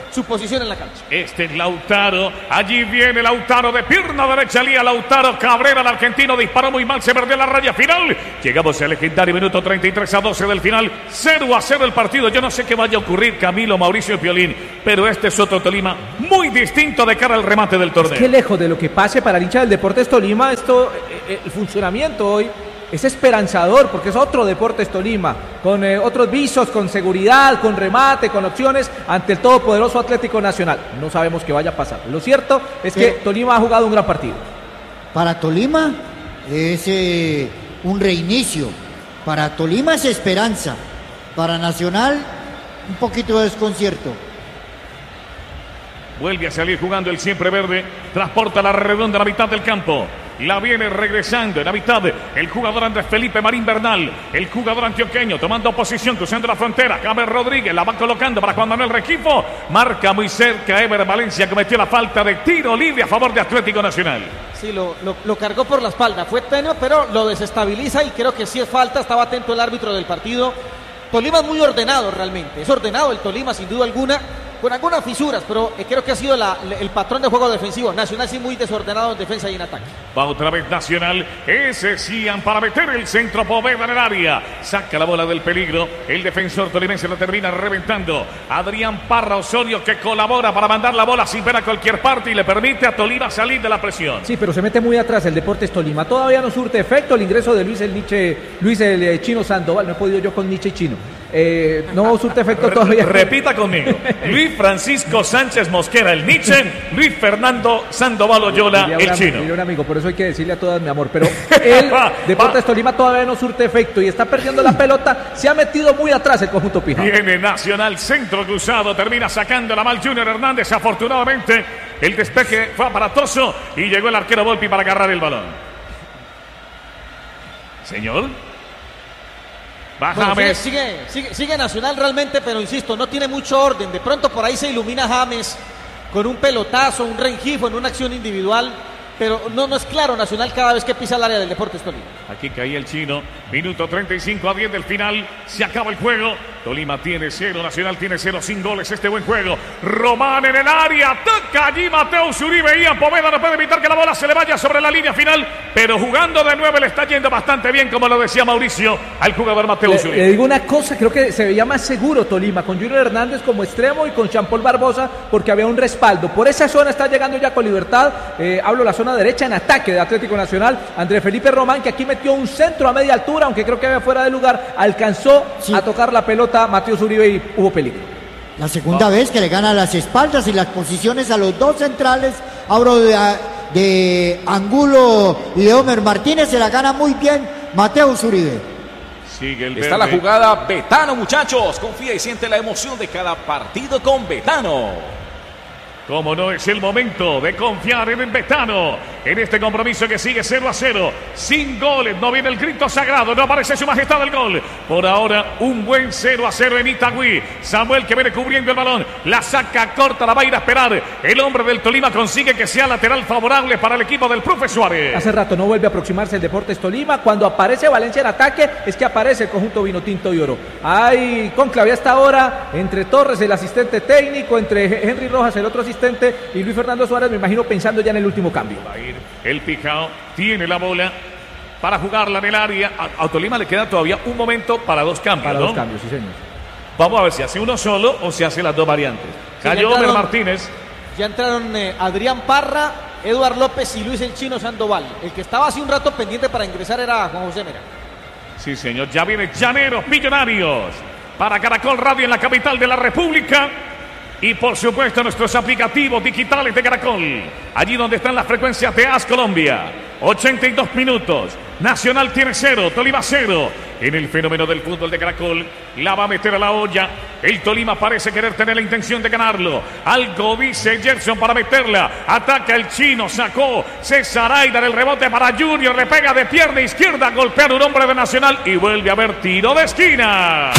su posición en la cancha. Este es Lautaro, allí viene Lautaro de pierna derecha, Lía Lautaro Cabrera, el argentino, disparó muy mal, se perdió la raya final. Llegamos al legendario minuto 33-12 del final, 0-0 el partido. Yo no sé qué vaya a ocurrir, Camilo, Mauricio y Piolín, pero este es otro Tolima muy distinto de cara al remate del torneo. Es que lejos de lo que pase para el hincha del Deportes Tolima, el funcionamiento hoy es esperanzador, porque es otro Deportes Tolima, con otros visos, con seguridad, con remate, con opciones, ante el todopoderoso Atlético Nacional. No sabemos qué vaya a pasar. Lo cierto es que Tolima ha jugado un gran partido. Para Tolima es un reinicio. Para Tolima es esperanza. Para Nacional, un poquito de desconcierto. Vuelve a salir jugando el siempre verde, transporta la redonda a la mitad del campo. La viene regresando en la mitad el jugador Andrés Felipe Marín Bernal, el jugador antioqueño tomando posición, cruzando la frontera. James Rodríguez la va colocando para Juan Manuel Rengifo. Marca muy cerca, Ever Valencia cometió la falta de tiro libre a favor de Atlético Nacional. Sí, lo cargó por la espalda, fue tenue, pero lo desestabiliza y creo que sí es falta. Estaba atento el árbitro del partido. Tolima es muy ordenado realmente, es ordenado el Tolima sin duda alguna, con algunas fisuras, pero creo que ha sido el patrón de juego defensivo. Nacional sí muy desordenado en defensa y en ataque. Va otra vez Nacional, ese Cian para meter el centro, Poveda en el área, saca la bola del peligro, el defensor tolimense lo termina reventando. Adrián Parra Osorio, que colabora para mandar la bola sin ver a cualquier parte y le permite a Tolima salir de la presión. Sí, pero se mete muy atrás el Deportes Tolima, todavía no surte efecto el ingreso de Luis el Chino Sandoval. No he podido yo con Nietzsche Chino, no surte efecto todavía. Repita conmigo: Luis Francisco Sánchez Mosquera, el Nietzsche, Luis Fernando Sandoval Oyola, el Chino. Un amigo, por eso hay que decirle a todas mi amor, pero el Deportes Tolima todavía no surte efecto y está perdiendo la pelota, se ha metido muy atrás el conjunto Pijao. Viene Nacional, centro cruzado, termina sacando la mal Junior Hernández, afortunadamente el despeje fue aparatoso y llegó el arquero Volpi para agarrar el balón. Señor, va bueno, James. Sigue Nacional realmente, pero insisto, no tiene mucho orden. De pronto por ahí se ilumina James con un pelotazo, un Rengifo en una acción individual, pero no es claro Nacional cada vez que pisa el área del Deportes Tolima. Aquí caía el Chino, minuto 35-10 del final, se acaba el juego. Tolima tiene 0, Nacional tiene 0, sin goles este buen juego. Román en el área, toca allí Mateus Uribe. Ian Poveda no puede evitar que la bola se le vaya sobre la línea final, pero jugando de 9 le está yendo bastante bien, como lo decía Mauricio, al jugador Mateus Uribe. Le digo una cosa, creo que se veía más seguro Tolima, con Junior Hernández como extremo y con Jean Paul Barbosa, porque había un respaldo. Por esa zona está llegando ya con libertad, hablo la zona derecha en ataque de Atlético Nacional. Andrés Felipe Román, que aquí metió un centro a media altura, aunque creo que había fuera de lugar, alcanzó a tocar la pelota Mateus Uribe y hubo peligro. La segunda vez que le gana las espaldas y las posiciones a los dos centrales. Hablo de Angulo y de Homer Martínez, se la gana muy bien Mateus Uribe. Sigue el Está la jugada Betano, muchachos. Confía y siente la emoción de cada partido con Betano. Como no es el momento de confiar en el Betano, en este compromiso que sigue 0-0, sin goles, no viene el grito sagrado, no aparece su majestad el gol. Por ahora, un buen 0-0 en Itagüí. Samuel, que viene cubriendo el balón, la saca corta, la va a ir a esperar. El hombre del Tolima consigue que sea lateral favorable para el equipo del profe Suárez. Hace rato no vuelve a aproximarse el Deportes Tolima. Cuando aparece Valencia en ataque, es que aparece el conjunto Vinotinto y Oro. Hay conclave hasta ahora entre Torres, el asistente técnico, entre Henry Rojas, el otro asistente, y Luis Fernando Suárez, me imagino pensando ya en el último cambio. Va a ir el Pijao, tiene la bola para jugarla en el área. A Tolima le queda todavía un momento para dos cambios. Para ¿no? dos cambios, sí señor. Vamos a ver si hace uno solo o si hace las dos variantes. Cayó Homer Martínez. Ya entraron Adrián Parra, Eduard López y Luis el Chino Sandoval. El que estaba hace un rato pendiente para ingresar era Juan José Mera. Sí señor, ya viene Llaneros Millonarios para Caracol Radio en la capital de la República. Y por supuesto nuestros aplicativos digitales de Caracol, allí donde están las frecuencias de AS Colombia. 82 minutos, Nacional tiene 0, Tolima 0. En el fenómeno del fútbol de Caracol, la va a meter a la olla. El Tolima parece querer tener la intención de ganarlo. Algo dice Gerson para meterla. Ataca el Chino, sacó César Aida, el rebote para Junior, le pega de pierna izquierda, golpea a un hombre de Nacional y vuelve a haber tiro de esquina.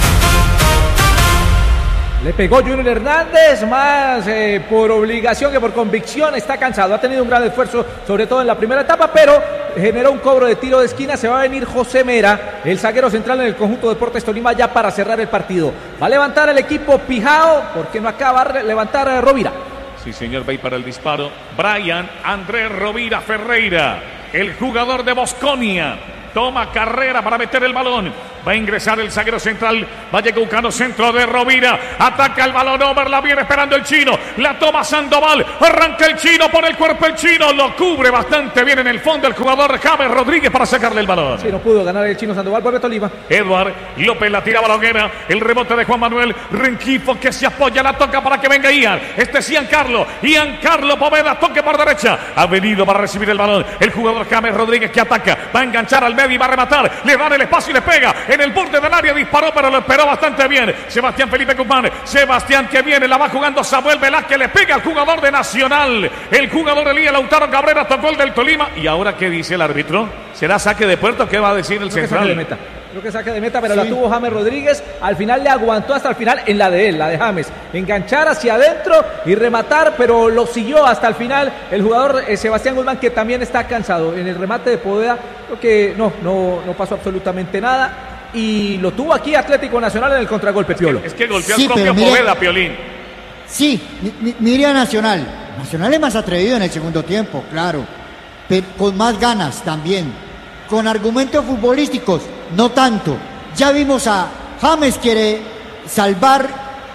Le pegó Junior Hernández, más por obligación que por convicción. Está cansado, ha tenido un gran esfuerzo, sobre todo en la primera etapa, pero generó un cobro de tiro de esquina. Se va a venir José Mera, el zaguero central en el conjunto Deportes Tolima, ya para cerrar el partido. Va a levantar el equipo Pijao, porque no acaba de levantar Rovira. Sí, señor, va ahí para el disparo Brian Andrés Rovira Ferreira, el jugador de Bosconia. Toma carrera para meter el balón. Va a ingresar el zaguero central. Va buscando centro de Rovira. Ataca el balón. Over la viene esperando el chino. La toma Sandoval. Arranca el chino. Pone el cuerpo el chino. Lo cubre bastante bien en el fondo el jugador James Rodríguez para sacarle el balón. Sí, no pudo ganar el chino Sandoval. Vuelve Tolima. Eduard López la tira Baloguera. El rebote de Juan Manuel Rengifo que se apoya. La toca para que venga Ian. Este es Ian Carlo Poveda. Toque por derecha. Ha venido para recibir el balón. El jugador James Rodríguez que ataca. Va a enganchar al medio y va a rematar. Le dan el espacio y le pega. En el borde del área disparó, pero lo esperó bastante bien. Sebastián Felipe Guzmán. Sebastián que viene, la va jugando Samuel Velázquez. Le pega al jugador de Nacional. El jugador Elías Lautaro Cabrera tocó el del Tolima. ¿Y ahora qué dice el árbitro? ¿Será saque de puerto? ¿Qué va a decir el central? Saque de meta. Creo que saque de meta, pero sí, la tuvo James Rodríguez. Al final le aguantó hasta el final en la de él, la de James. Enganchar hacia adentro y rematar, pero lo siguió hasta el final el jugador Sebastián Guzmán, que también está cansado. En el remate de Poveda, creo que no pasó absolutamente nada. Y lo tuvo aquí Atlético Nacional en el contragolpe, Piolo. Es que golpeó al propio Poveda, Piolín. Sí, mire a Nacional. Nacional es más atrevido en el segundo tiempo, claro. Pero con más ganas también. Con argumentos futbolísticos, no tanto. Ya vimos a James quiere salvar,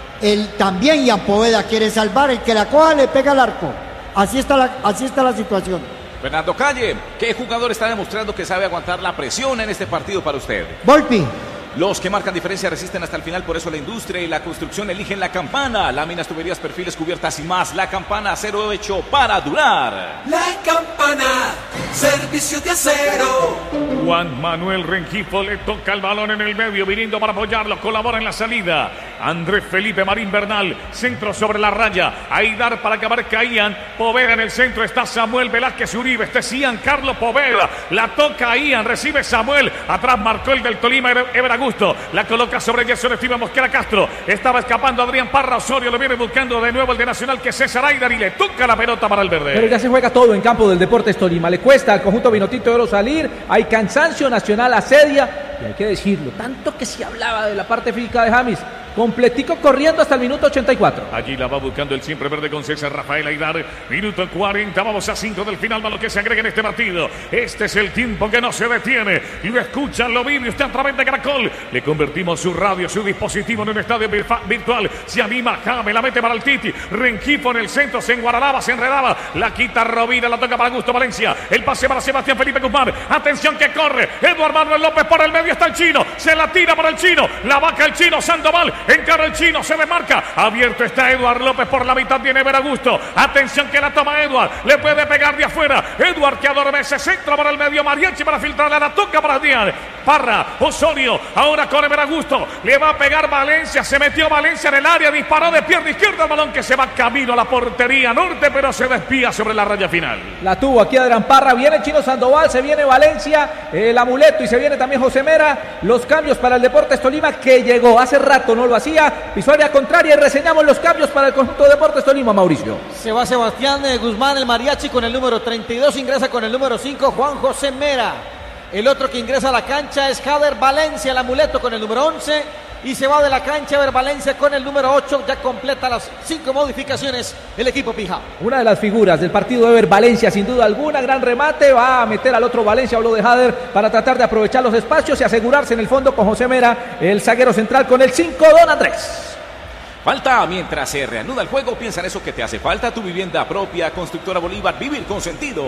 también Ian Poveda quiere salvar, el que la coja le pega al arco. Así está la situación. Fernando Calle, ¿qué jugador está demostrando que sabe aguantar la presión en este partido para usted? Volpi. Los que marcan diferencia resisten hasta el final, por eso la industria y la construcción eligen La Campana. Láminas, tuberías, perfiles, cubiertas y más. La Campana, acero hecho para durar. La Campana, servicio de acero. Juan Manuel Rengifo le toca el balón en el medio, viniendo para apoyarlo, colabora en la salida. Andrés Felipe Marín Bernal, centro sobre la raya. Aidar para que abarque Ian Poveda en el centro. Está Samuel Velázquez Uribe. Este es Ian Carlos Poveda. La toca Ian, recibe Samuel. Atrás marcó el del Tolima, Ever Augusto. La coloca sobre Gerson Esteban Mosquera Castro. Estaba escapando Adrián Parra Osorio. Lo viene buscando de nuevo el de Nacional, que es César Aidar, y le toca la pelota para el verde. Pero ya se juega todo en campo del Deportes Tolima. Le cuesta al conjunto Vinotinto de Oro salir. Hay cansancio, Nacional asedia. Y hay que decirlo, tanto que se hablaba de la parte física de James. Completico corriendo hasta el minuto 84. Allí la va buscando el siempre verde con César Rafael Aidar. Minuto 40, vamos a 5 del final, más lo que se agrega en este partido. Este es el tiempo que no se detiene. Lo escucha, lo vive usted a través de Caracol. Le convertimos su radio, su dispositivo en un estadio virtual. Se anima James, la mete para el Titi. Rengifo en el centro, se enguaralaba, se enredaba. La quita Rovira, la toca para Augusto Valencia. El pase para Sebastián Felipe Guzmán. Atención que corre. Eduardo Manuel López por el medio, está el chino. Se la tira para el chino. La vaca el chino, Sandoval. Encara el chino, se desmarca. Abierto está Eduardo López por la mitad, viene Ever Augusto. Atención que la toma Eduardo. Le puede pegar de afuera. Eduardo que adormece, centro para el medio. Mariachi para filtrarla, la toca para Díaz. Parra, Osorio. Ahora con Ever Augusto. Le va a pegar Valencia. Se metió Valencia en el área. Disparó de pierna izquierda el balón que se va camino a la portería norte, pero se despía sobre la raya final. La tuvo aquí Adrián Parra. Viene el chino Sandoval. Se viene Valencia. El amuleto y se viene también José Mera. Los cambios para el Deportes Tolima, que llegó. Hace rato no lo hacía. Pisó área contraria y reseñamos los cambios para el conjunto de Deportes Tolima, Mauricio. Se va Sebastián Guzmán, el mariachi, con el número 32. Ingresa con el número 5, Juan José Mera. El otro que ingresa a la cancha es Jader Valencia, el amuleto, con el número 11. Y se va de la cancha Ever Valencia con el número 8. Ya completa las 5 modificaciones el equipo Pijao. Una de las figuras del partido de Ever Valencia, sin duda alguna. Gran remate. Va a meter al otro Valencia, habló de Jader, para tratar de aprovechar los espacios y asegurarse en el fondo con José Mera, el zaguero central, con el 5, don Andrés. Falta mientras se reanuda el juego. Piensa en eso que te hace falta. Tu vivienda propia. Constructora Bolívar. Vivir con sentido.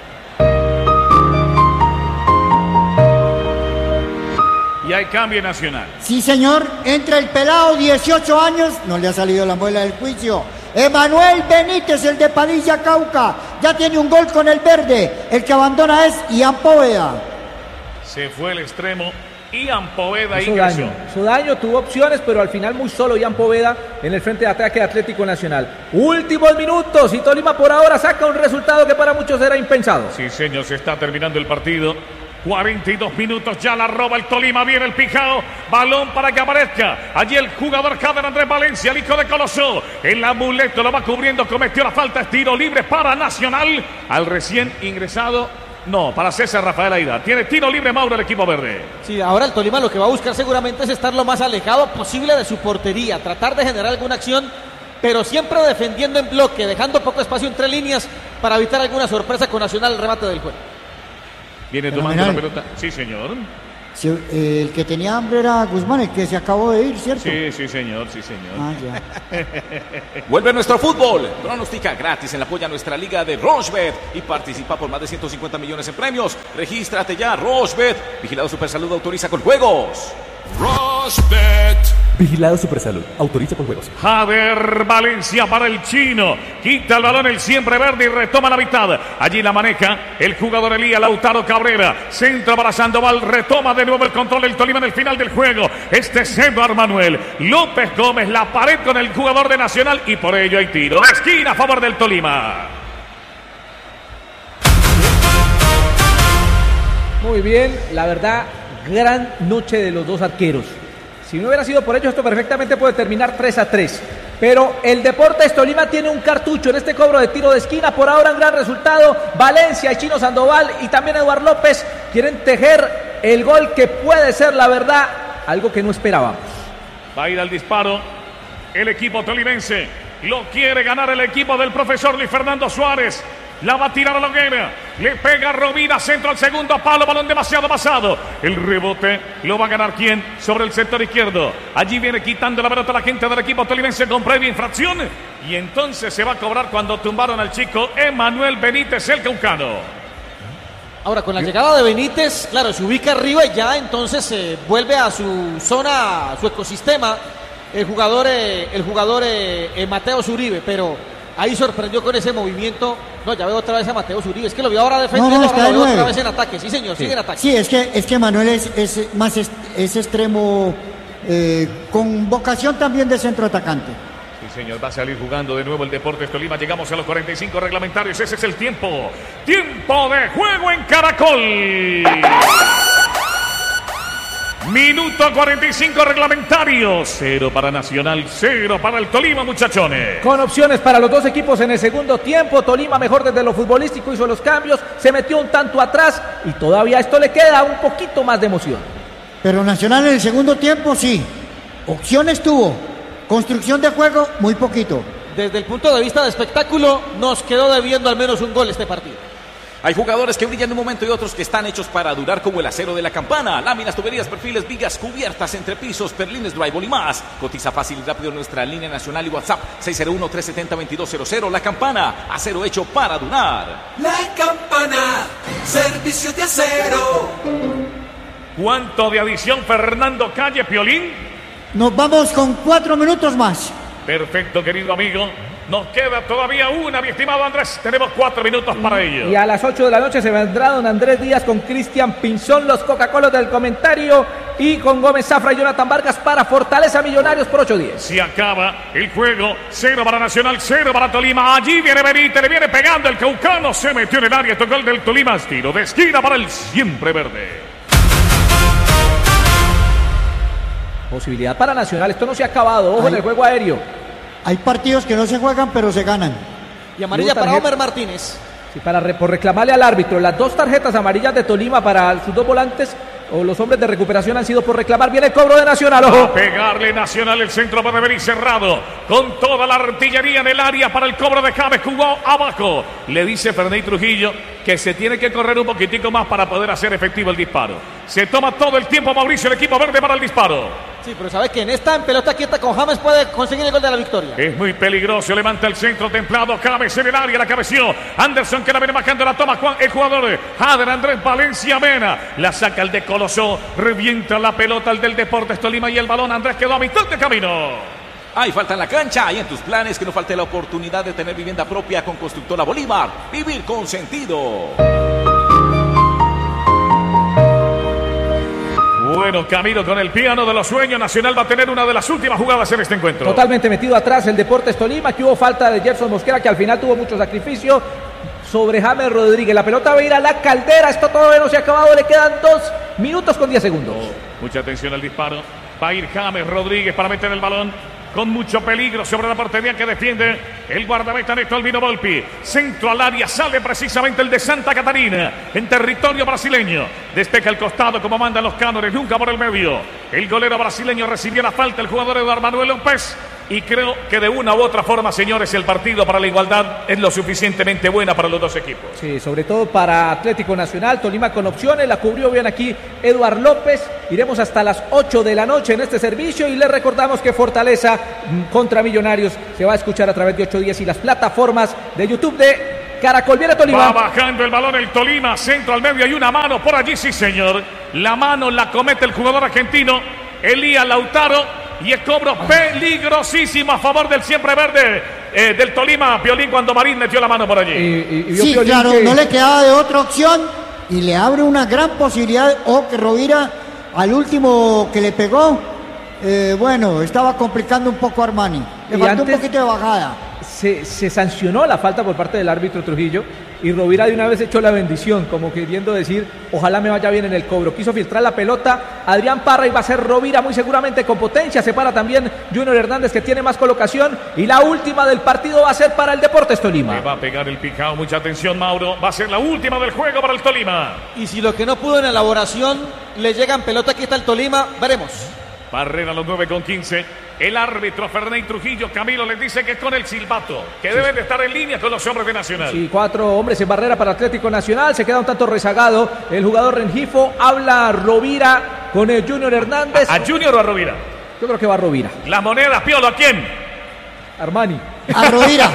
Y hay cambio Nacional. Sí, señor. Entra el pelado, 18 años. No le ha salido la muela del juicio. Emanuel Benítez, el de Padilla, Cauca. Ya tiene un gol con el verde. El que abandona es Ian Poveda. Se fue el extremo. Ian Poveda ingresó. Su daño, tuvo opciones, pero al final muy solo Ian Poveda en el frente de ataque de Atlético Nacional. Últimos minutos y Tolima por ahora saca un resultado que para muchos era impensado. Sí, señor, se está terminando el partido. 42 minutos, ya la roba el Tolima, viene el Pijao, balón para que aparezca, allí el jugador Jader Andrés Valencia, el hijo de Colosó, el amuleto lo va cubriendo, cometió la falta, es tiro libre para Nacional, al recién ingresado No, para César Rafael Aida. Tiene tiro libre Mauro el equipo verde. Sí, ahora el Tolima lo que va a buscar seguramente es estar lo más alejado posible de su portería, tratar de generar alguna acción, pero siempre defendiendo en bloque, dejando poco espacio entre líneas para evitar alguna sorpresa con Nacional el remate del juego. Viene tomando la pelota. Sí, señor. Sí, el que tenía hambre era Guzmán, el que se acabó de ir, ¿cierto? Sí, señor. Ah, ya. Vuelve nuestro fútbol. Pronostica gratis en la polla nuestra liga de Rochebet y participa por más de 150 millones en premios. Regístrate ya, Rochebet. Vigilado Supersalud, autoriza con juegos. Rochebet. Vigilado Supersalud. Autoriza con juegos. Jader Valencia para el chino. Quita el balón el siempre verde y retoma la mitad. Allí la maneja el jugador Elías Lautaro Cabrera. Centro para Sandoval. Retoma de nuevo el control del Tolima en el final del juego. Este es Eduardo Manuel López Gómez. La pared con el jugador de Nacional y por ello hay tiro de esquina a favor del Tolima. Muy bien, la verdad, gran noche de los dos arqueros. Si no hubiera sido por ello, esto perfectamente puede terminar 3-3. Pero el Deportes Tolima tiene un cartucho en este cobro de tiro de esquina. Por ahora un gran resultado. Valencia, el chino Sandoval y también Eduardo López quieren tejer el gol que puede ser, la verdad, algo que no esperábamos. Va a ir al disparo el equipo tolimense. Lo quiere ganar el equipo del profesor Luis Fernando Suárez. La va a tirar a Longuera. Le pega Rovira, centro al segundo palo. Balón demasiado pasado. El rebote lo va a ganar ¿quién? Sobre el sector izquierdo. Allí viene quitando la pelota la gente del equipo tolimense con previa infracción. Y entonces se va a cobrar cuando tumbaron al chico Emanuel Benítez, el caucano. Ahora, con la llegada de Benítez, claro, se ubica arriba y ya entonces se vuelve a su zona, a su ecosistema, el jugador Mateo Uribe, pero ahí sorprendió con ese movimiento. No, ya veo otra vez a Mateo Uribe, es que lo vio ahora defendiendo, ahora lo veo otra vez en ataque. Sí, señor, sigue en ataque. Sí, es que Manuel es extremo, con vocación también de centro atacante. Sí, señor, va a salir jugando de nuevo el Deportes Tolima. Llegamos a los 45 reglamentarios. Ese es el tiempo. Tiempo de juego en Caracol. Minuto 45 reglamentarios. 0 para Nacional, 0 para el Tolima, muchachones. Con opciones para los dos equipos en el segundo tiempo. Tolima mejor desde lo futbolístico, hizo los cambios, se metió un tanto atrás y todavía esto le queda un poquito más de emoción. Pero Nacional en el segundo tiempo sí. Opciones tuvo. Construcción de juego, muy poquito. Desde el punto de vista de espectáculo, nos quedó debiendo al menos un gol este partido. Hay jugadores que brillan en un momento y otros que están hechos para durar, como el acero de la campana. Láminas, tuberías, perfiles, vigas, cubiertas, entrepisos, perlines, drywall y más. Cotiza fácil y rápido en nuestra línea nacional y WhatsApp 601-370-2200. La Campana, acero hecho para durar. La Campana, servicio de acero. ¿Cuánto de adición Fernando Calle, Piolín? Nos vamos con 4 minutos más. Perfecto, querido amigo. Nos queda todavía una, mi estimado Andrés. Tenemos 4 minutos para ello. Y a las 8 de la noche se vendrá don Andrés Díaz con Cristian Pinzón, los Coca-Cola del comentario, y con Gómez Zafra y Jonathan Vargas para Fortaleza Millonarios por 8-10. Se acaba el juego. 0 para Nacional, 0 para Tolima. Allí viene Benítez, le viene pegando el caucano. Se metió en el área, tocó el del Tolima. Tiro de esquina para el siempre verde. Posibilidad para Nacional, esto no se ha acabado, ojo en el juego aéreo. Hay partidos que no se juegan, pero se ganan. Y amarilla para Homer Martínez. Sí, por reclamarle al árbitro. Las 2 tarjetas amarillas de Tolima para sus 2 volantes o los hombres de recuperación han sido por reclamar. Viene el cobro de Nacional, ojo. A pegarle Nacional, el centro va a venir cerrado. Con toda la artillería en el área para el cobro de James, jugó abajo. Le dice Ferney Trujillo que se tiene que correr un poquitico más para poder hacer efectivo el disparo. Se toma todo el tiempo Mauricio, el equipo verde para el disparo. Sí, pero sabe que en pelota quieta con James puede conseguir el gol de la victoria. Es muy peligroso, levanta el centro templado, James en el área, la cabeció. Anderson que la viene marcando, la toma el jugador Jader Andrés Valencia Mena. La saca el de Colosó, revienta la pelota el del Deportes Tolima y el balón Andrés quedó a mitad de camino. Hay falta en la cancha y en tus planes que no falte la oportunidad de tener vivienda propia con Constructora Bolívar. Vivir con sentido. Bueno, Camilo, con el piano de los sueños, Nacional va a tener una de las últimas jugadas en este encuentro. Totalmente metido atrás el Deportes Tolima, que hubo falta de Gerson Mosquera, que al final tuvo mucho sacrificio sobre James Rodríguez. La pelota va a ir a la Caldera, esto todavía no se ha acabado, le quedan 2 minutos con 10 segundos. Mucha atención al disparo, va a ir James Rodríguez para meter el balón. con mucho peligro sobre la portería que defiende el guardameta Néstor Albino Volpi. Centro al área, sale precisamente el de Santa Catarina, en territorio brasileño. Despeja el costado como mandan los cánones, nunca por el medio. El golero brasileño recibió la falta, el jugador Eduardo Manuel López. Y creo que de una u otra forma, señores, el partido para la igualdad es lo suficientemente buena para los dos equipos. Sí, sobre todo para Atlético Nacional, Tolima con opciones, la cubrió bien aquí Eduardo López. Iremos hasta las 8 de la noche en este servicio y les recordamos que Fortaleza contra Millonarios se va a escuchar a través de 810 y las plataformas de YouTube de Caracol. Viene Tolima. Va bajando el balón el Tolima, centro al medio, hay una mano por allí, sí señor. La mano la comete el jugador argentino Elías Lautaro. Y el cobro peligrosísimo a favor del siempre verde del Tolima, Piolín, cuando Marín metió la mano por allí. Sí, Piolín, claro, no le quedaba de otra opción y le abre una gran posibilidad. O que Rovira, al último que le pegó, bueno, estaba complicando un poco a Armani. Le faltó un poquito de bajada. Se sancionó la falta por parte del árbitro Trujillo y Rovira de una vez echó la bendición, como queriendo decir, ojalá me vaya bien en el cobro. Quiso filtrar la pelota Adrián Parra y va a ser Rovira muy seguramente con potencia. Se para también Junior Hernández, que tiene más colocación, y la última del partido va a ser para el Deportes Tolima. Le va a pegar el picado, mucha atención, Mauro. Va a ser la última del juego para el Tolima. Y si lo que no pudo en elaboración le llegan pelota, aquí está el Tolima, veremos. Barrera a los 9:15. El árbitro Ferney Trujillo Camilo les dice que es con el silbato, que deben de estar en línea con los hombres de Nacional. Sí, 4 hombres en barrera para Atlético Nacional. Se queda un tanto rezagado el jugador Rengifo. Habla Rovira con el Junior Hernández. ¿A Junior o a Rovira? Yo creo que va a Rovira. La moneda, Piolo, ¿a quién? Armani. A Rovira.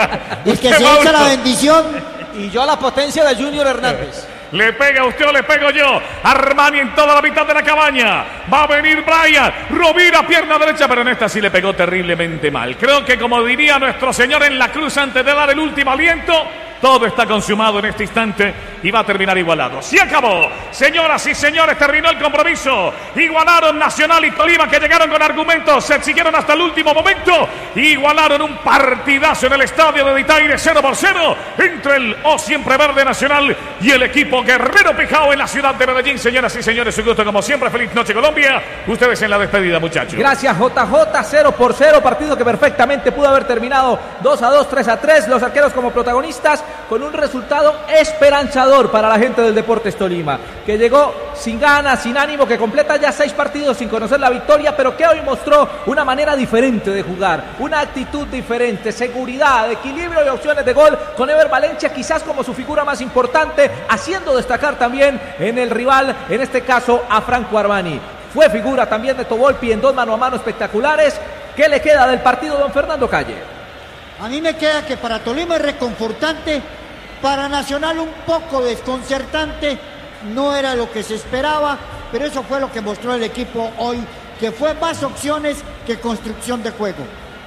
El que se echa la bendición. Y yo a la potencia de Junior Hernández. ¿Le pega usted o le pego yo? Armani en toda la mitad de la cabaña. Va a venir Brian. Rovira, pierna derecha, pero en esta sí le pegó terriblemente mal. Creo que, como diría nuestro Señor en la cruz antes de dar el último aliento, todo está consumado en este instante y va a terminar igualado. ¡Se acabó! Señoras y señores, terminó el compromiso. Igualaron Nacional y Tolima, que llegaron con argumentos, se siguieron hasta el último momento. Igualaron un partidazo en el estadio de Ditaire, 0-0, entre el siempre verde Nacional y el equipo Guerrero Pijao en la ciudad de Medellín. Señoras y señores, un gusto como siempre. Feliz noche, Colombia. Ustedes en la despedida, muchachos. Gracias, JJ. 0-0, partido que perfectamente pudo haber terminado 2-2, 3-3. Los arqueros como protagonistas, con un resultado esperanzador para la gente del Deportes Tolima, que llegó sin ganas, sin ánimo, que completa ya 6 partidos sin conocer la victoria, pero que hoy mostró una manera diferente de jugar, una actitud diferente, seguridad, equilibrio y opciones de gol, con Ever Valencia quizás como su figura más importante, haciendo destacar también en el rival, en este caso a Franco Armani. Fue figura también de Tovolpi en 2 mano a mano espectaculares. ¿Qué le queda del partido, don Fernando Calle? A mí me queda que para Tolima es reconfortante, para Nacional un poco desconcertante, no era lo que se esperaba, pero eso fue lo que mostró el equipo hoy, que fue más opciones que construcción de juego.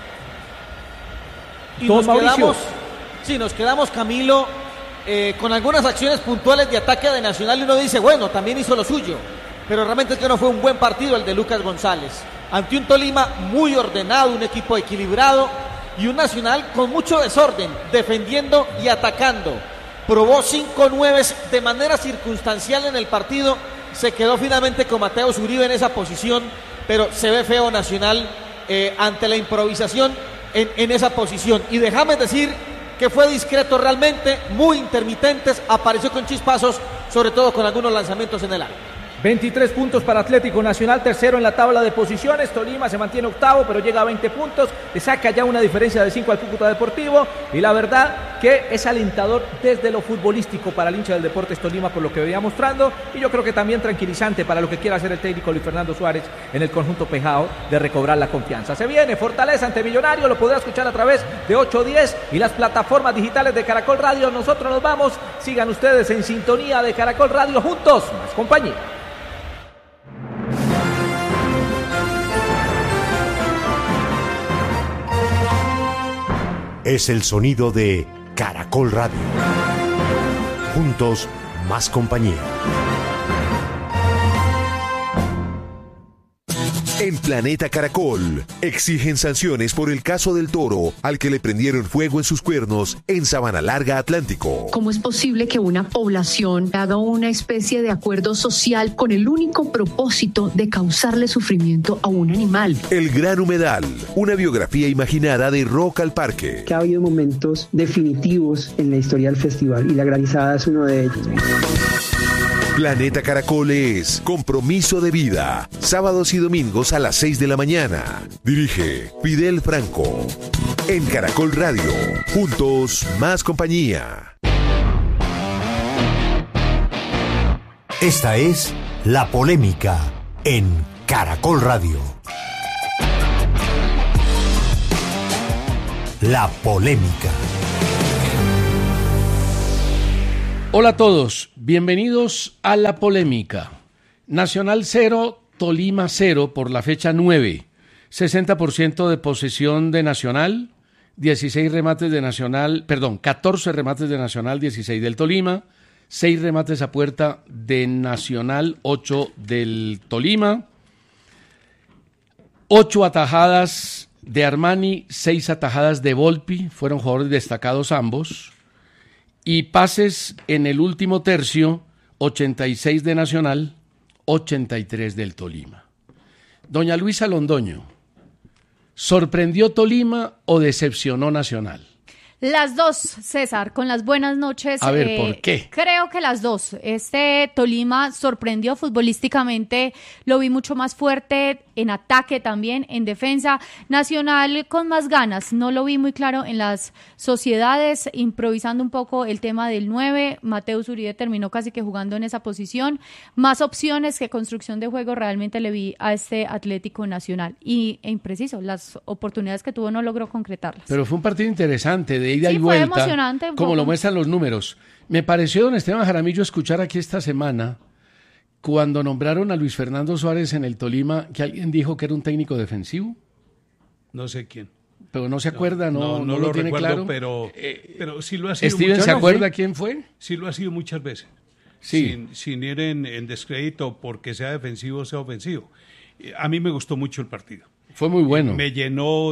Y nos quedamos, Camilo, con algunas acciones puntuales de ataque de Nacional, y uno dice, bueno, también hizo lo suyo, pero realmente es que no fue un buen partido el de Lucas González, ante un Tolima muy ordenado, un equipo equilibrado, y un Nacional con mucho desorden, defendiendo y atacando. Probó 5-9 de manera circunstancial en el partido. Se quedó finalmente con Mateo Uribe en esa posición, pero se ve feo Nacional ante la improvisación en esa posición. Y déjame decir que fue discreto realmente, muy intermitentes, apareció con chispazos, sobre todo con algunos lanzamientos en el área. 23 puntos para Atlético Nacional, tercero en la tabla de posiciones. Tolima se mantiene octavo, pero llega a 20 puntos. Le saca ya una diferencia de 5 al Cúcuta Deportivo. Y la verdad que es alentador desde lo futbolístico para el hincha del Deportes Tolima, por lo que venía mostrando. Y yo creo que también tranquilizante para lo que quiera hacer el técnico Luis Fernando Suárez en el conjunto Pejao, de recobrar la confianza. Se viene Fortaleza ante Millonario, lo podrá escuchar a través de 810 y las plataformas digitales de Caracol Radio. Nosotros nos vamos. Sigan ustedes en sintonía de Caracol Radio, juntos, más compañía. Es el sonido de Caracol Radio. Juntos, más compañía. En Planeta Caracol, exigen sanciones por el caso del toro al que le prendieron fuego en sus cuernos en Sabana Larga, Atlántico. ¿Cómo es posible que una población haga una especie de acuerdo social con el único propósito de causarle sufrimiento a un animal? El Gran Humedal, una biografía imaginada de Rock al Parque. Que ha habido momentos definitivos en la historia del festival y la granizada es uno de ellos. Planeta Caracol es Compromiso de Vida, sábados y domingos a las 6 de la mañana. Dirige Fidel Franco. En Caracol Radio, juntos más compañía. Esta es La Polémica en Caracol Radio. La Polémica. Hola a todos, bienvenidos a La Polémica. Nacional 0, Tolima 0 por la fecha 9. 60% de posesión de Nacional, 14 remates de Nacional, 16 del Tolima, 6 remates a puerta de Nacional, 8 del Tolima, 8 atajadas de Armani, 6 atajadas de Volpi, fueron jugadores destacados ambos. Y pases en el último tercio, 86 de Nacional, 83 del Tolima. Doña Luisa Londoño, ¿sorprendió Tolima o decepcionó Nacional? Las dos, César, con las buenas noches. A ver, ¿por qué? Creo que las dos. Tolima sorprendió futbolísticamente, lo vi mucho más fuerte en ataque también, en defensa. Nacional con más ganas, no lo vi muy claro en las sociedades, improvisando un poco el tema del 9. Mateus Uribe terminó casi que jugando en esa posición. Más opciones que construcción de juego realmente le vi a este Atlético Nacional. E impreciso, las oportunidades que tuvo no logró concretarlas. Pero fue un partido interesante, de ida y vuelta, fue emocionante, como lo muestran los números. Me pareció, don Esteban Jaramillo, escuchar aquí esta semana, cuando nombraron a Luis Fernando Suárez en el Tolima, que alguien dijo que era un técnico defensivo. No sé quién. Pero no se acuerda, no lo tiene recuerdo, claro. pero sí lo ha sido. ¿Steven se acuerda quién fue? Sí lo ha sido muchas veces. Sí. Sin ir en descrédito porque sea defensivo o sea ofensivo. A mí me gustó mucho el partido. Fue muy bueno. Me llenó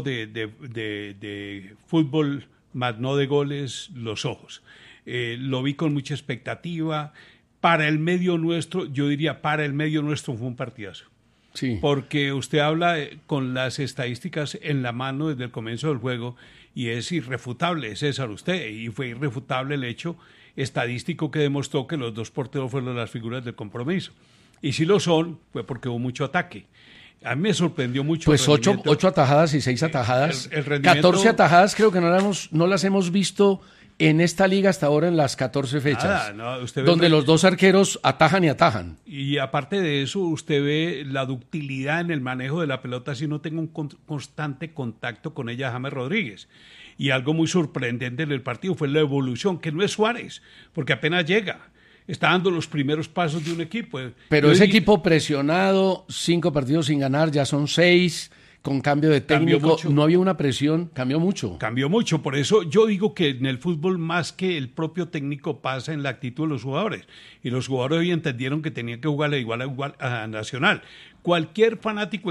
de fútbol, más no de goles, los ojos. Lo vi con mucha expectativa. Para el medio nuestro, yo diría para el medio nuestro fue un partidazo. Sí. Porque usted habla con las estadísticas en la mano desde el comienzo del juego y es irrefutable, César, usted, y fue irrefutable el hecho estadístico que demostró que los dos porteros fueron las figuras del compromiso. Y si lo son, fue porque hubo mucho ataque. A mí me sorprendió mucho. Pues 8 atajadas y 6 atajadas. El 14 atajadas creo que no las hemos visto en esta liga hasta ahora en las 14 fechas. Donde los dos arqueros atajan y atajan. Y aparte de eso, usted ve la ductilidad en el manejo de la pelota si no tengo un constante contacto con ella James Rodríguez. Y algo muy sorprendente en el partido fue la evolución, que no es Suárez, porque apenas llega. Está dando los primeros pasos de un equipo. Pero ese equipo presionado, 5 partidos sin ganar, ya son 6, con cambio de técnico, no había una presión, cambió mucho. Cambió mucho, por eso yo digo que en el fútbol más que el propio técnico pasa en la actitud de los jugadores. Y los jugadores hoy entendieron que tenían que jugarle igual a Nacional. Cualquier fanático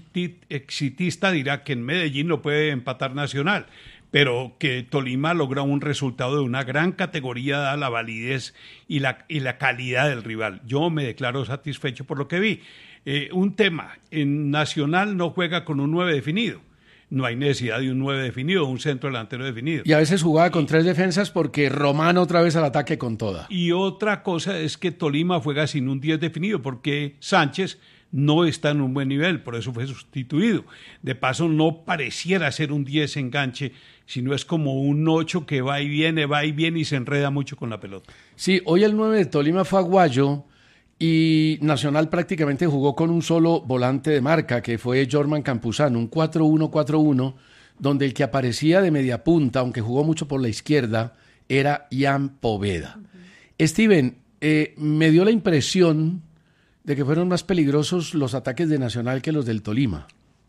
exitista dirá que en Medellín no puede empatar Nacional, pero que Tolima logra un resultado de una gran categoría dada la validez y la calidad del rival. Yo me declaro satisfecho por lo que vi. Un tema, en Nacional no juega con un 9 definido. No hay necesidad de un 9 definido, un centro delantero definido. Y a veces jugaba con 3 defensas porque Román otra vez al ataque con toda. Y otra cosa es que Tolima juega sin un 10 definido porque Sánchez no está en un buen nivel, por eso fue sustituido. De paso, no pareciera ser un 10 enganche, sino es como un 8 que va y viene y se enreda mucho con la pelota. Sí, hoy el 9 de Tolima fue Aguayo y Nacional prácticamente jugó con un solo volante de marca, que fue Jorman Campuzano, un 4-1-4-1, donde el que aparecía de media punta, aunque jugó mucho por la izquierda, era Ian Poveda. Steven, me dio la impresión de que fueron más peligrosos los ataques de Nacional que los del Tolima.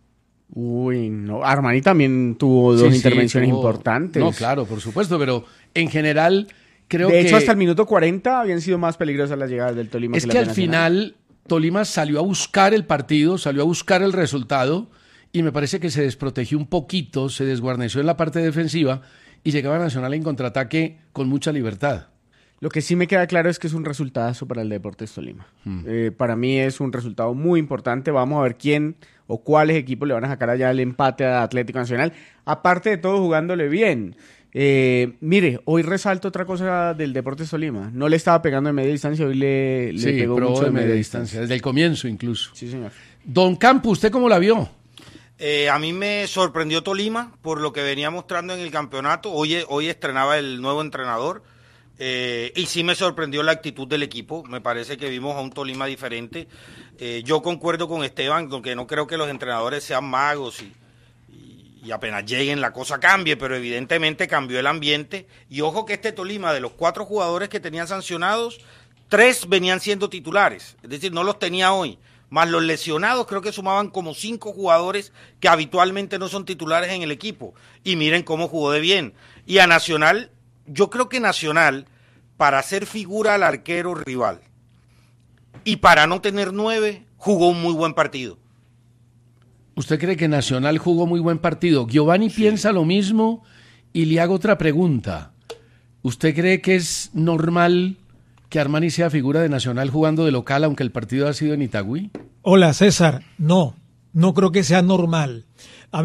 Uy, no, Armani también tuvo dos intervenciones importantes. No, claro, por supuesto, pero en general creo que... De hecho, hasta el minuto 40 habían sido más peligrosas las llegadas del Tolima. Es que al final Tolima salió a buscar el partido, salió a buscar el resultado y me parece que se desprotegió un poquito, se desguarneció en la parte defensiva y llegaba Nacional en contraataque con mucha libertad. Lo que sí me queda claro es que es un resultado para el Deportes Tolima. Para mí es un resultado muy importante. Vamos a ver quién o cuáles equipos le van a sacar allá el empate a Atlético Nacional. Aparte de todo, jugándole bien. Mire, hoy resalto otra cosa del Deportes Tolima. No le estaba pegando de media distancia, hoy le pegó mucho de media distancia. Desde el comienzo incluso. Sí, señor. Don Campo, ¿usted cómo la vio? A mí me sorprendió Tolima por lo que venía mostrando en el campeonato. Hoy estrenaba el nuevo entrenador. Y sí me sorprendió la actitud del equipo. Me parece que vimos a un Tolima diferente. Yo concuerdo con Esteban, porque no creo que los entrenadores sean magos y apenas lleguen la cosa cambie, pero evidentemente cambió el ambiente. Y ojo que este Tolima, de los 4 jugadores que tenían sancionados, 3 venían siendo titulares, es decir, no los tenía hoy. Más los lesionados, creo que sumaban como 5 jugadores que habitualmente no son titulares en el equipo. Y miren cómo jugó de bien. Y a Nacional, yo creo que Nacional, para hacer figura al arquero rival y para no tener 9, jugó un muy buen partido. ¿Usted cree que Nacional jugó muy buen partido? Giovanni piensa lo mismo y le hago otra pregunta. ¿Usted cree que es normal que Armani sea figura de Nacional jugando de local aunque el partido ha sido en Itagüí? Hola, César. No creo que sea normal.